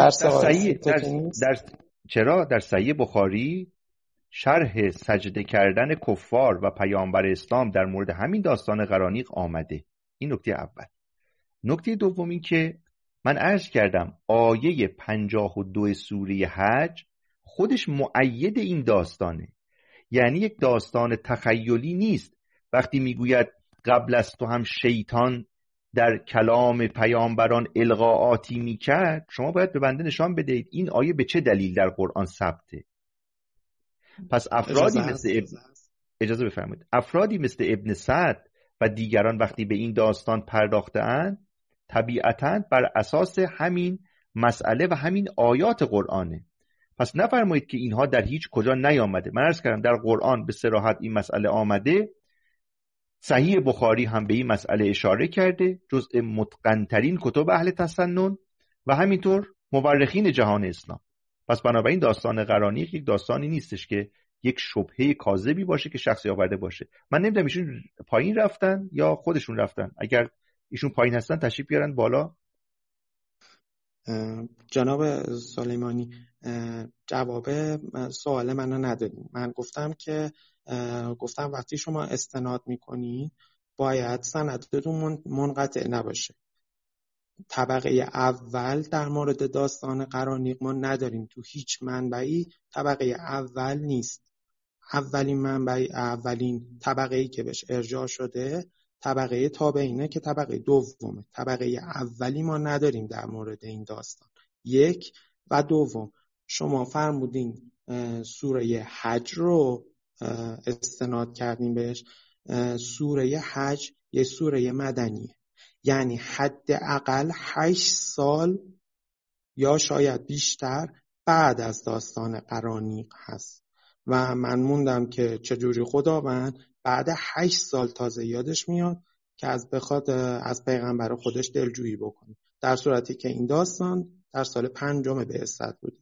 در صحیح بخاری شرح سجده کردن کفار و پیامبر اسلام در مورد همین داستان قرانیق آمده. این نکته اول. نکته دوم این که من عرض کردم آیه 52 سوره حج خودش مؤید این داستانه، یعنی یک داستان تخیلی نیست. وقتی میگوید قبل از تو هم شیطان در کلام پیامبران القاءاتی میکرد، شما باید به بنده نشان بدهید این آیه به چه دلیل در قرآن ثبته. پس اجازه بفرمایید، افرادی مثل ابن سعد و دیگران وقتی به این داستان پرداخته‌اند طبیعتاً بر اساس همین مسئله و همین آیات قرآنه. پس نفرمایید که اینها در هیچ کجا نیامده. من عرض کردم در قرآن به صراحت این مسئله آمده. صحیح بخاری هم به این مسئله اشاره کرده، جزء متقن‌ترین کتب اهل تسنن و همینطور مورخین جهان اسلام. پس بنابراین داستان قرانیق یک داستانی نیستش که یک شبهه کاذبی باشه که شخصی آورده باشه. من نمیدونم ایشون پایین رفتن یا خودشون رفتن. اگر ایشون پایین هستن تشریف بیارن بالا. جناب سلیمانی، جواب سوال منو ندادیم. من گفتم وقتی شما استناد میکنی باید سندتون منقطع نباشه. طبقه اول در مورد داستان قرانیق ما نداریم، تو هیچ منبعی طبقه اول نیست. اولین طبقه‌ای که بهش ارجاع شده طبقه تابعینه که طبقه دومه. طبقه اولی ما نداریم در مورد این داستان. یک و دوم، شما فرمودین سوره حج رو استناد کردیم بهش. سوره حج یه سوره مدنیه، یعنی حداقل 8 سال یا شاید بیشتر بعد از داستان قرانیق هست و من موندم که چجوری خداوند بعد 8 سال تازه یادش میاد که بخواد از پیغمبر خودش دلجویی بکنه، در صورتی که این داستان در سال 5 بعثت بود.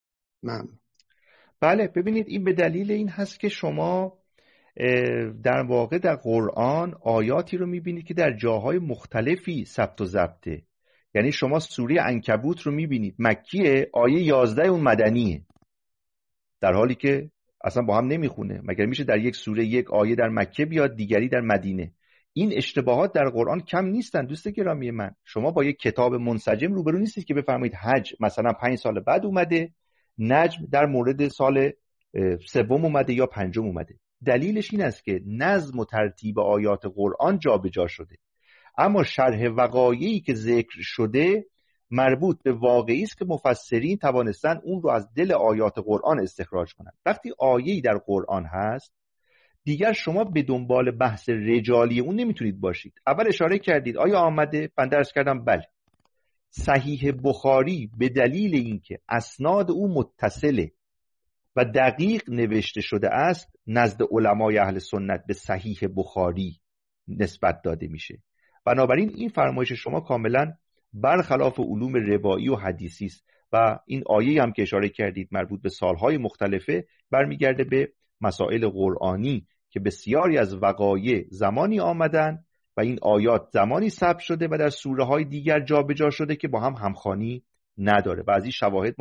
بله، ببینید این به دلیل این هست که شما در واقع در قرآن آیاتی رو میبینید که در جاهای مختلفی ثبت و ضبطه. یعنی شما سوره عنکبوت رو میبینید مکیه، آیه 11 اون مدنیه، در حالی که اصلا با هم نمیخونه. مگر میشه در یک سوره یک آیه در مکه بیاد دیگری در مدینه؟ این اشتباهات در قرآن کم نیستن دوست گرامی من. شما با یک کتاب منسجم روبرو نیستید که بفرمایید حج مثلا 5 سال بعد اومده، نجم در مورد سال 3 اومده یا 5 اومده. دلیلش این است که نظم و ترتیب آیات قرآن جابجا شده، اما شرح وقایعی که ذکر شده مربوط به واقعی است که مفسرین توانستن اون رو از دل آیات قرآن استخراج کنند. وقتی آیه‌ای در قرآن هست دیگر شما به دنبال بحث رجالی اون نمیتونید باشید. اول اشاره کردید آیا آمده؟ بنده عرض کردم بله. صحیح بخاری به دلیل اینکه اسناد او متصله و دقیق نوشته شده است نزد علمای اهل سنت به صحیح بخاری نسبت داده میشه. بنابراین این فرمایش شما کاملا برخلاف علوم روایی و حدیثی است و این آیه هم که اشاره کردید مربوط به سالهای مختلفه برمیگرده به مسائل قرآنی که بسیاری از وقایع زمانی آمدن و این آیات زمانی ثبت شده و در سوره های دیگر جابجا شده که با هم همخوانی نداره و از این شواهد ما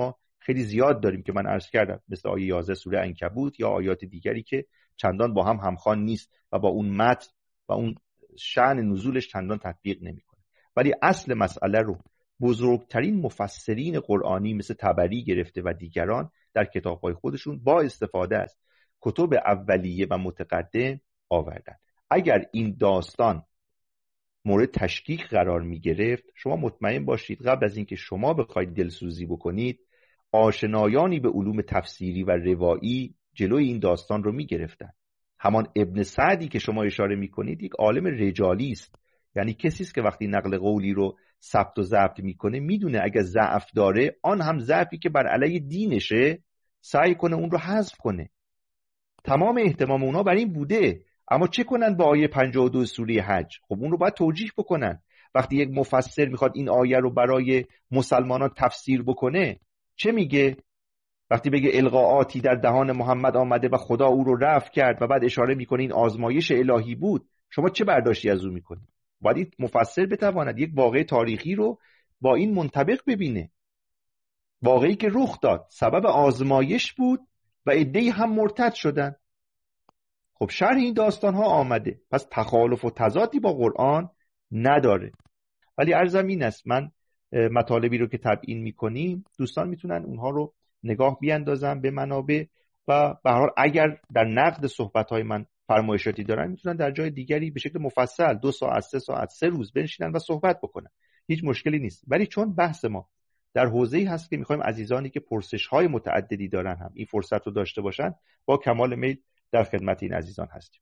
خیلی زیاد داریم که من عرض کردم، مثل آیه 11 سوره عنکبوت یا آیات دیگری که چندان با هم همخوان نیست و با اون متن و اون شأن نزولش چندان تطبیق نمیکنه. ولی اصل مسئله رو بزرگترین مفسرین قرآنی مثل طبری گرفته و دیگران در کتاب‌های خودشون با استفاده از کتب اولیه و متقدم آوردن. اگر این داستان مورد تشکیک قرار می گرفت، شما مطمئن باشید قبل از اینکه شما بخواید دلسوزی بکنید، آشنایانی به علوم تفسیری و روایی جلوی این داستان رو می گرفتن. همان ابن سعدی که شما اشاره می کنید یک عالم رجالی است، یعنی کسی است که وقتی نقل قولی رو ثبت و ضبط میکنه میدونه اگر ضعف داره، آن هم ضعفی که بر علیه دینشه، سعی کنه اون رو حذف کنه. تمام اهتمام اونا بر این بوده. اما چه کنن با آیه 52 سوره حج؟ خب اون رو باید توجیه بکنن. وقتی یک مفسر میخواد این آیه رو برای مسلمانان تفسیر بکنه، چه میگه؟ وقتی بگه القاءاتی در دهان محمد آمده و خدا او رو رفع کرد و بعد اشاره میکنه این آزمایش الهی بود، شما چه برداشتی از اون میکنید؟ باید مفسر بتواند یک واقعه تاریخی رو با این منطبق ببینه. واقعی که رخ داد، سبب آزمایش بود و عده‌ای هم مرتد شدن. خب شرح این داستان ها آمده، پس تخالف و تضادی با قرآن نداره. ولی عرضم این است، من مطالبی رو که تبیین میکنیم دوستان میتونن اونها رو نگاه بیاندازن به منابع و به هر حال اگر در نقد صحبت‌های من فرمایشاتی دارن میتونن در جای دیگری به شکل مفصل 2 ساعت 3 ساعت 3 روز بنشینن و صحبت بکنن، هیچ مشکلی نیست. ولی چون بحث ما در حوزه‌ای هست که می‌خوایم عزیزانی که پرسش‌های متعددی دارن هم این فرصت رو داشته باشن، با کمال میل در خدمت این عزیزان هستیم.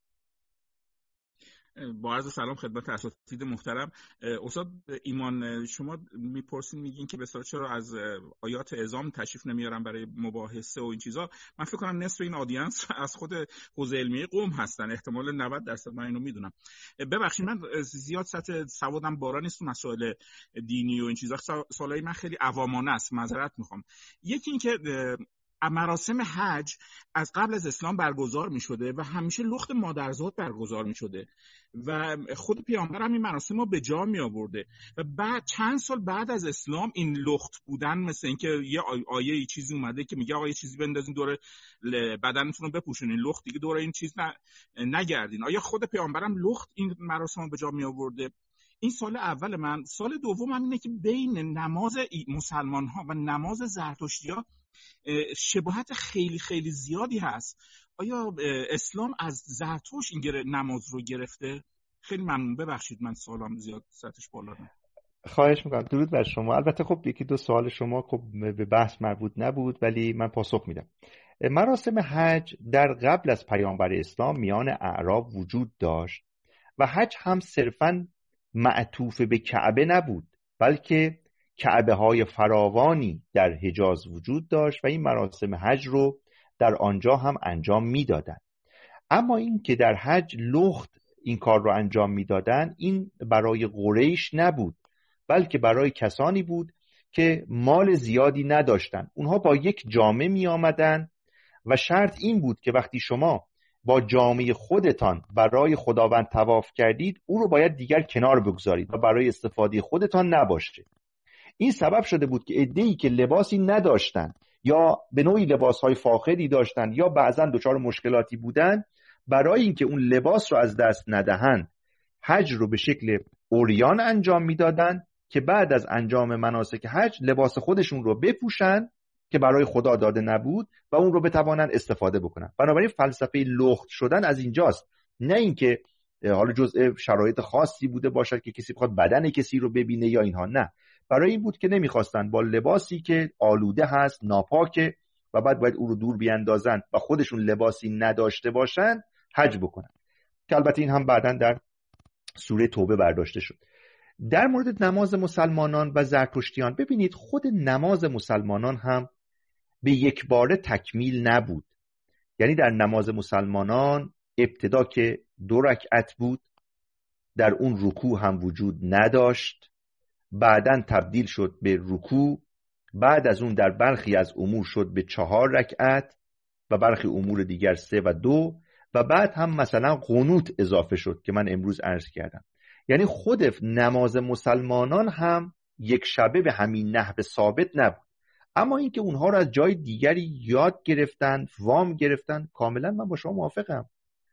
با عرض سلام خدمت اساتید محترم. استاد ایمان، شما میپرسین میگین که بسیار چرا از آیات اعظام تشریف نمیارن برای مباحثه و این چیزا. من فکر کنم نصف این آدینس از خود حوزه علمی قم هستن، احتمال 90% من اینو میدونم. ببخشید من زیاد سطح سوادم بالا نیست تو مسائل دینی و این چیزا، سوالای من خیلی عوامانه است، معذرت میخوام. یکی این که مراسم حج از قبل از اسلام برگزار می شده و همیشه لخت مادرزاد برگزار می شده و خود پیامبر هم این مراسم رو به جا می آورده و بعد چند سال بعد از اسلام این لخت بودن، مثل اینکه یه آیه چیزی اومده که میگه آقا یه چیزی بندازین دور بدنتون رو بپوشونین، لخت دیگه دور این چیز نگردین. آیا خود پیامبر هم لخت این مراسم رو به جا می آورده؟ این سال اول من. سال دوم اینه که بین نماز مسلمان ها و نماز زرتشتی‌ها شباهت خیلی خیلی زیادی هست. آیا اسلام از زرتشت این نماز رو گرفته؟ خیلی ممنون، ببخشید من سوالم زیاد سطحش بالا نه. خواهش میکنم. درود بر شما. البته خب یکی دو سوال شما خب به بحث مربوط نبود ولی من پاسخ میدم. مراسم حج در قبل از پیامبر اسلام میان اعراب وجود داشت و حج هم صرفاً معطوف به کعبه نبود، بلکه کعبه های فراوانی در حجاز وجود داشت و این مراسم حج رو در آنجا هم انجام میدادند. اما این که در حج لخت این کار رو انجام میدادند، این برای قریش نبود، بلکه برای کسانی بود که مال زیادی نداشتند. اونها با یک جامه می آمدن و شرط این بود که وقتی شما با جامه خودتان برای خداوند طواف کردید، او رو باید دیگر کنار بگذارید و برای استفاده خودتان نباشه. این سبب شده بود که عده‌ای که لباسی نداشتند یا به نوعی لباسهای فاخری داشتند یا بعضا دچار مشکلاتی بودند، برای اینکه اون لباس رو از دست ندهند حج رو به شکل عریان انجام میدادند که بعد از انجام مناسک حج لباس خودشون رو بپوشن که برای خدا داده نبود و اون رو بتوانند استفاده بکنن. بنابراین فلسفه لخت شدن از اینجاست، نه اینکه حالا جزء شرایط خاصی بوده باشد که کسی بخواد بدن کسی رو ببینه یا اینها، نه. برای این بود که نمیخواستن با لباسی که آلوده هست، ناپاکه و بعد باید او رو دور بیاندازن و خودشون لباسی نداشته باشن حج بکنن، که البته این هم بعداً در سوره توبه برداشته شد. در مورد نماز مسلمانان و زرتشتیان، ببینید خود نماز مسلمانان هم به یک باره تکمیل نبود. یعنی در نماز مسلمانان ابتدا که 2 رکعت بود، در اون رکوع هم وجود نداشت، بعداً تبدیل شد به رکوع، بعد از اون در برخی از امور شد به 4 رکعت و برخی امور دیگر 3 و 2 و بعد هم مثلا قنوت اضافه شد که من امروز عرض کردم. یعنی خود نماز مسلمانان هم یک شبه به همین نحو ثابت نبود. اما اینکه اونها رو از جای دیگری یاد گرفتن، وام گرفتن، کاملا من با شما موافقم.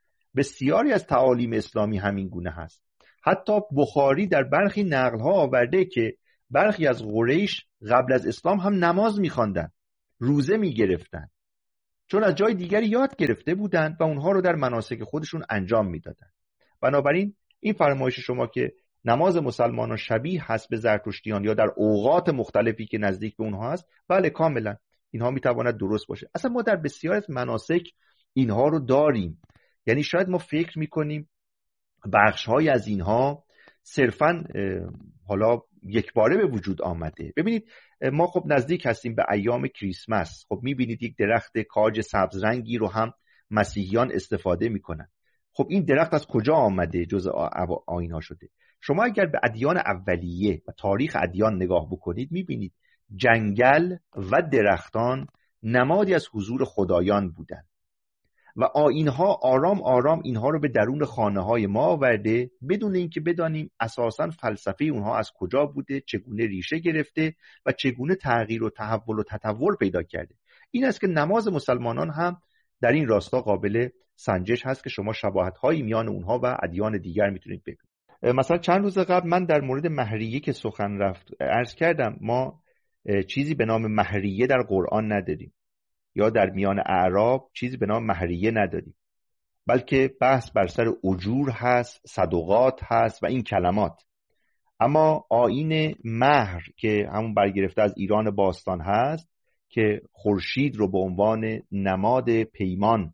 بسیاری از تعالیم اسلامی همین گونه هست. حتی بخاری در برخی نقل‌ها آورده که برخی از قریش قبل از اسلام هم نماز می‌خواندن، روزه می‌گرفتن، چون از جای دیگری یاد گرفته بودند و اونها رو در مناسک خودشون انجام میدادن. بنابراین این فرمایش شما که نماز مسلمانان شبیه هست به زرتشتیان یا در اوقات مختلفی که نزدیک به اونها هست، بله کاملا اینها میتواند درست باشه. اصلا ما در بسیار از مناسک اینها رو داریم. یعنی شاید ما فکر میکنیم بخش‌های از اینها صرفاً حالا یک باره به وجود آمده. ببینید ما خب نزدیک هستیم به ایام کریسمس. خب میبینید یک درخت کاج سبز رنگی رو هم مسیحیان استفاده میکنن. خب این درخت از کجا آمده؟ جزء آیین‌ها شده. شما اگر به ادیان اولیه و تاریخ ادیان نگاه بکنید میبینید جنگل و درختان نمادی از حضور خدایان بودند و آیین‌ها آرام آرام اینها رو به درون خانه‌های ما آورده بدون اینکه بدانیم اساساً فلسفه اونها از کجا بوده، چگونه ریشه گرفته و چگونه تغییر و تحول و تطور پیدا کرده. این است که نماز مسلمانان هم در این راستا قابل سنجش هست که شما شباهت‌هایی میان اونها و ادیان دیگر میتونید ببینید. مثلا چند روز قبل من در مورد مهریه که سخن رفت عرض کردم ما چیزی به نام مهریه در قرآن نداریم یا در میان اعراب چیزی به نام مهریه نداریم، بلکه بحث بر سر اجور هست، صدقات هست و این کلمات. اما آیین مهر که همون برگرفته از ایران باستان هست که خورشید رو به عنوان نماد پیمان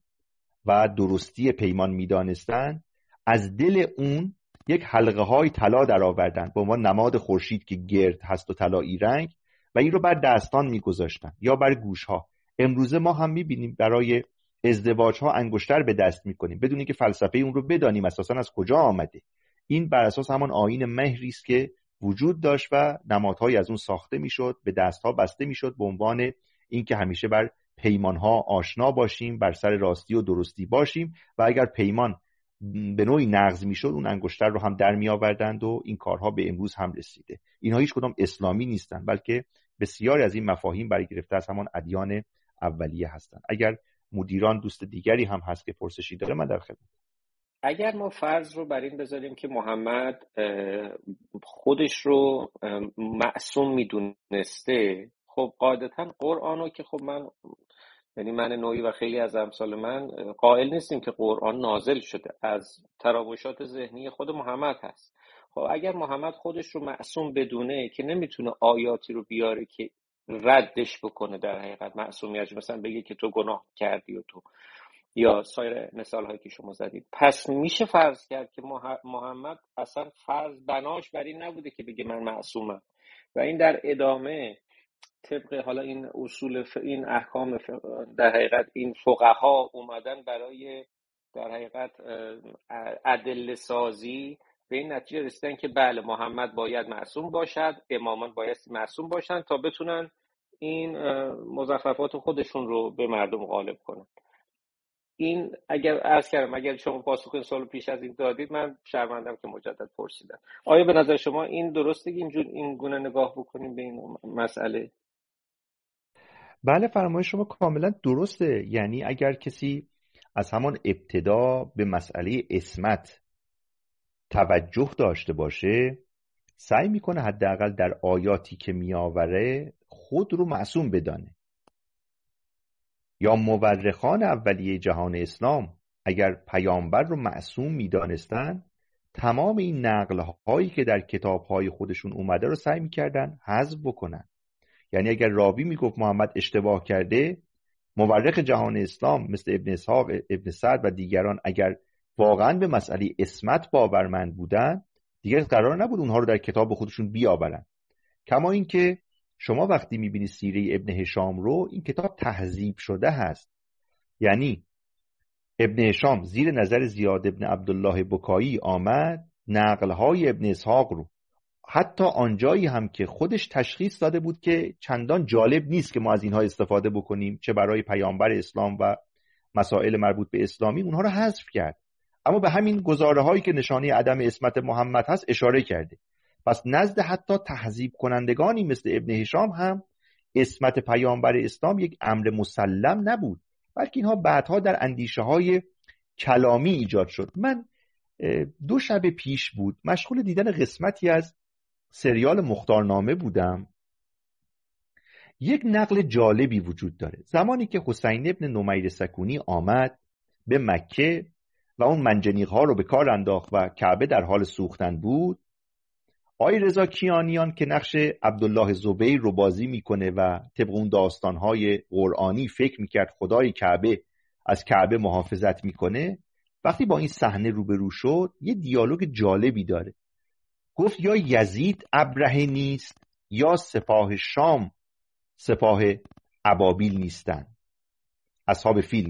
و درستی پیمان می‌دانستند، از دل اون یک حلقه های طلا در آوردن به عنوان نماد خورشید که گرد هست و طلایی رنگ و این رو بر دستان می‌گذاشتن یا بر گوش‌ها. امروزه ما هم می‌بینیم برای ازدواج‌ها انگشتر به دست می‌کنیم بدون اینکه فلسفه اون رو بدانیم اساساً از کجا آمده. این بر اساس همان آیین مهری است که وجود داشت و نمادهایی از اون ساخته می‌شد، به دست‌ها بسته می‌شد به عنوان اینکه همیشه بر پیمان‌ها آشنا باشیم، بر سر راستی و درستی باشیم و اگر پیمان به نوعی نقض میشد اون انگشتر رو هم در می آوردند و این کارها به امروز هم رسیده. اینها هیچ کدام اسلامی نیستن، بلکه بسیاری از این مفاهیم برگرفته از همان ادیان اولیه هستند. اگر مدیران دوست دیگری هم هست که پرسشی داره من در خدمت. اگر ما فرض رو بر این بذاریم که محمد خودش رو معصوم میدونسته، خب قاعدتا قرآن رو که خب من نوعی و خیلی از امثال من قائل نیستیم که قرآن نازل شده، از تراوشات ذهنی خود محمد هست. خب اگر محمد خودش رو معصوم بدونه که نمیتونه آیاتی رو بیاره که ردش بکنه در حقیقت معصومیت، مثلا بگه که تو گناه کردی و تو یا سایر مثال هایی که شما زدید، پس میشه فرض کرد که محمد اصلا فرض بناش بر این نبوده که بگه من معصومم و این در ادامه طبق حالا این اصول این احکام در حقیقت این فقها اومدن برای در حقیقت ادله سازی به این نتیجه رسیدن که بله محمد باید معصوم باشد، امامان باید معصوم باشن تا بتونن این مزخرفات خودشون رو به مردم غالب کنن. این اگر عرض کردم اگر شما پاسخ این سوالو پیش از این دادید من شرمندم که مجدد پرسیدم. آیا به نظر شما این درسته که این گونه نگاه بکنیم به این مسئله؟ بله فرمایش شما کاملا درسته. یعنی اگر کسی از همان ابتدا به مسئله عصمت توجه داشته باشه سعی میکنه حداقل در آیاتی که میآوره خود رو معصوم بدانه. یا مورخان اولیه جهان اسلام اگر پیامبر رو معصوم میدانستن تمام این نقل هایی که در کتاب های خودشون اومده رو سعی میکردن حذف بکنن. یعنی اگر راوی میگفت محمد اشتباه کرده، مورخ جهان اسلام مثل ابن اسحاق، ابن سعد و دیگران اگر واقعا به مسئله عصمت باورمند بودن دیگر قرار نبود اونها رو در کتاب خودشون بیاورن. کما اینکه شما وقتی میبینید سیره ابن هشام رو، این کتاب تهذیب شده هست. یعنی ابن هشام زیر نظر زیاد ابن عبدالله بکایی آمد نقلهای ابن اسحاق رو، حتی آنجایی هم که خودش تشخیص داده بود که چندان جالب نیست که ما از اینها استفاده بکنیم چه برای پیامبر اسلام و مسائل مربوط به اسلامی، اونها رو حذف کرد. اما به همین گزاره هایی که نشانه عدم عصمت محمد هست اشاره کرده. پس نزد حتی تهذیب کنندگانی مثل ابن هشام هم عصمت پیامبر اسلام یک امر مسلم نبود، بلکه اینها بعدها در اندیشه های کلامی ایجاد شد. من 2 شب پیش بود مشغول دیدن قسمتی از سریال مختارنامه بودم. یک نقل جالبی وجود داره. زمانی که حسین ابن نمیر سکونی آمد به مکه و اون منجنیق ها رو به کار انداخت و کعبه در حال سوختن بود، آقای رضا کیانیان که نقش عبدالله زبیر رو بازی میکنه و طبق اون داستانهای قرآنی فکر میکرد خدای کعبه از کعبه محافظت میکنه، وقتی با این صحنه روبرو شد یه دیالوگ جالبی داره. گفت یا یزید ابرهه نیست یا سپاه شام سپاه ابابیل نیستن، اصحاب فیل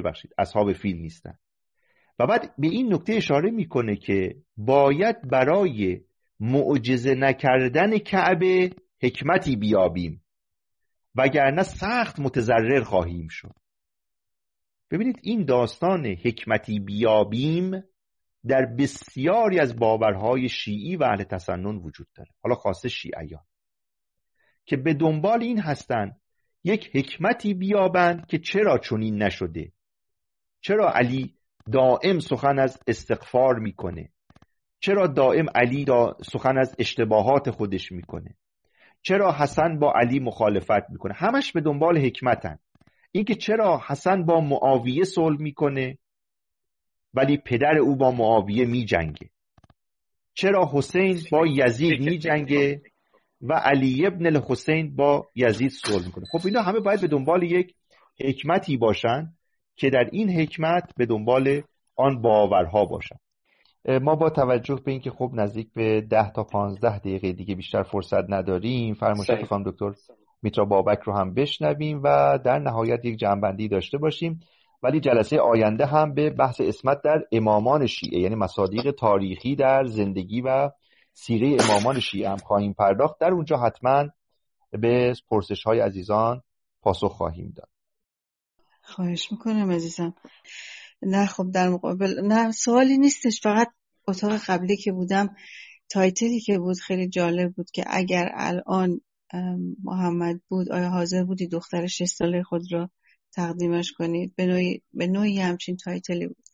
نیستن. و بعد به این نکته اشاره میکنه که باید برای معجزه نکردن کعبه حکمتی بیابیم وگرنه سخت متضرر خواهیم شد. ببینید این داستان حکمتی بیابیم در بسیاری از باورهای شیعی و اهل تسنن وجود داره، حالا خاصه شیعیان، که به دنبال این هستن یک حکمتی بیابند که چرا چنین نشده، چرا علی دائم سخن از استغفار میکنه، چرا دائم علی سخن از اشتباهات خودش میکنه، چرا حسن با علی مخالفت میکنه. همش به دنبال حکمتن. این که چرا حسن با معاویه صلح میکنه ولی پدر او با معاویه میجنگه، چرا حسین با یزید میجنگه و علی ابن الحسین با یزید صلح میکنه. خب اینا همه باید به دنبال یک حکمتی باشن که در این حکمت به دنبال آن باورها باشن. ما با توجه به اینکه خب نزدیک به 10 تا 15 دقیقه دیگه بیشتر فرصت نداریم، فرمایشات خانم دکتر میترا بابک رو هم بشنویم و در نهایت یک جمع‌بندی داشته باشیم. ولی جلسه آینده هم به بحث عصمت در امامان شیعه، یعنی مصادیق تاریخی در زندگی و سیره امامان شیعه هم خواهیم پرداخت. در اونجا حتما به پرسش‌های عزیزان پاسخ خواهیم داد. خواهش میکنم عزیزم. نه خب در مقابل نه سوالی نیستش، فقط اتاق قبلی که بودم تایتلی که بود خیلی جالب بود که اگر الان محمد بود آیا حاضر بودی دختر 6 ساله خود را تقدیمش کنید؟ به نوعی همچین تایتلی بود.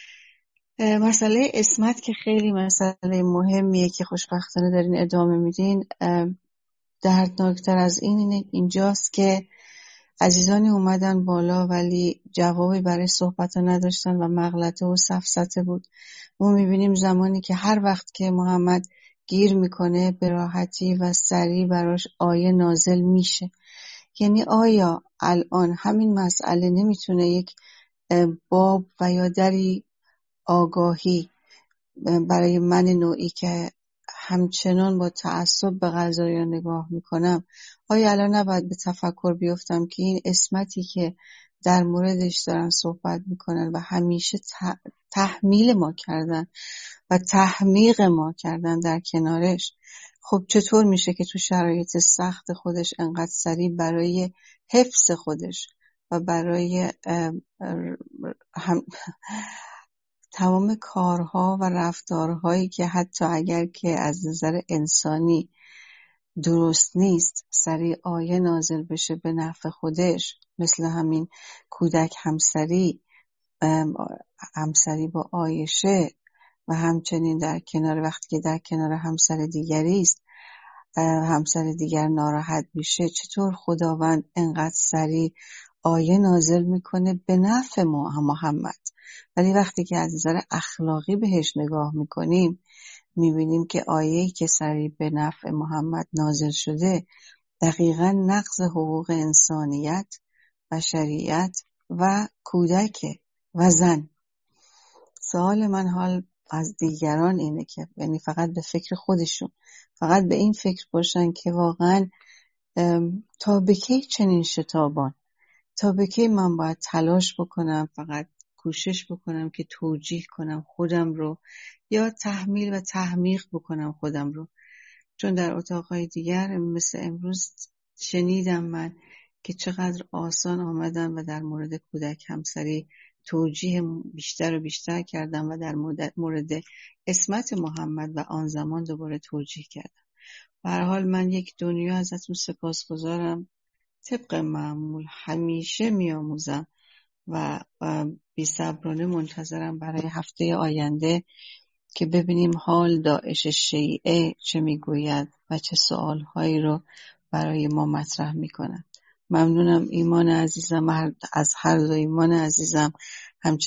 مسئله عصمت که خیلی مسئله مهمیه که خوشبختانه دارین ادامه میدین. دردناکتر از اینجاست که عزیزانی اومدن بالا ولی جوابی برای صحبت نداشتن و مغلطه و سفسطه بود. ما میبینیم زمانی که هر وقت که محمد گیر میکنه به راحتی و سریع براش آیه نازل میشه. یعنی آیا الان همین مسئله نمیتونه یک باب و یا دری آگاهی برای من نوعی که همچنان با تعصب به قضایا نگاه میکنم، آیا الان نباید به تفکر بیفتم که این عصمتی که در موردش دارن صحبت میکنن و همیشه تحمیل ما کردن و تحمیق ما کردن در کنارش، خب چطور میشه که تو شرایط سخت خودش انقدر سریع برای حفظ خودش و برای تمام کارها و رفتارهایی که حتی اگر که از نظر انسانی درست نیست سریع آیه نازل بشه به نفع خودش، مثل همین کودک همسری با عایشه و همچنین در کنار وقتی که در کنار همسر دیگری است همسر دیگر ناراحت میشه، چطور خداوند انقدر سریع آیه نازل میکنه به نفع محمد. ولی وقتی که از نظر اخلاقی بهش نگاه میکنیم میبینیم که آیه‌ای که سریع به نفع محمد نازل شده دقیقاً نقض حقوق انسانیت و شریعت و کودک و زن. سوال من حال از دیگران اینه که یعنی فقط به فکر خودشون، فقط به این فکر باشن که واقعاً تا به کی چنین شتابان، تا به کی من باید تلاش بکنم، فقط کوشش بکنم که توجیه کنم خودم رو یا تحمیل و تحمیق بکنم خودم رو. چون در اتاقهای دیگر مثل امروز شنیدم من که چقدر آسان آمدن و در مورد کودک همسری توجیه بیشتر و بیشتر کردم و در مورد عصمت محمد و آن زمان دوباره توجیه کردم. به هر حال من یک دنیا ازتون سپاسگزارم طبق معمول همیشه میآموزم و بی‌صبرانه منتظرم برای هفته آینده که ببینیم حال داعش شیعه چه میگوید و چه سوالهایی رو برای ما مطرح میکنند. ممنونم ایمان عزیزم، از هر دو ایمان عزیزم،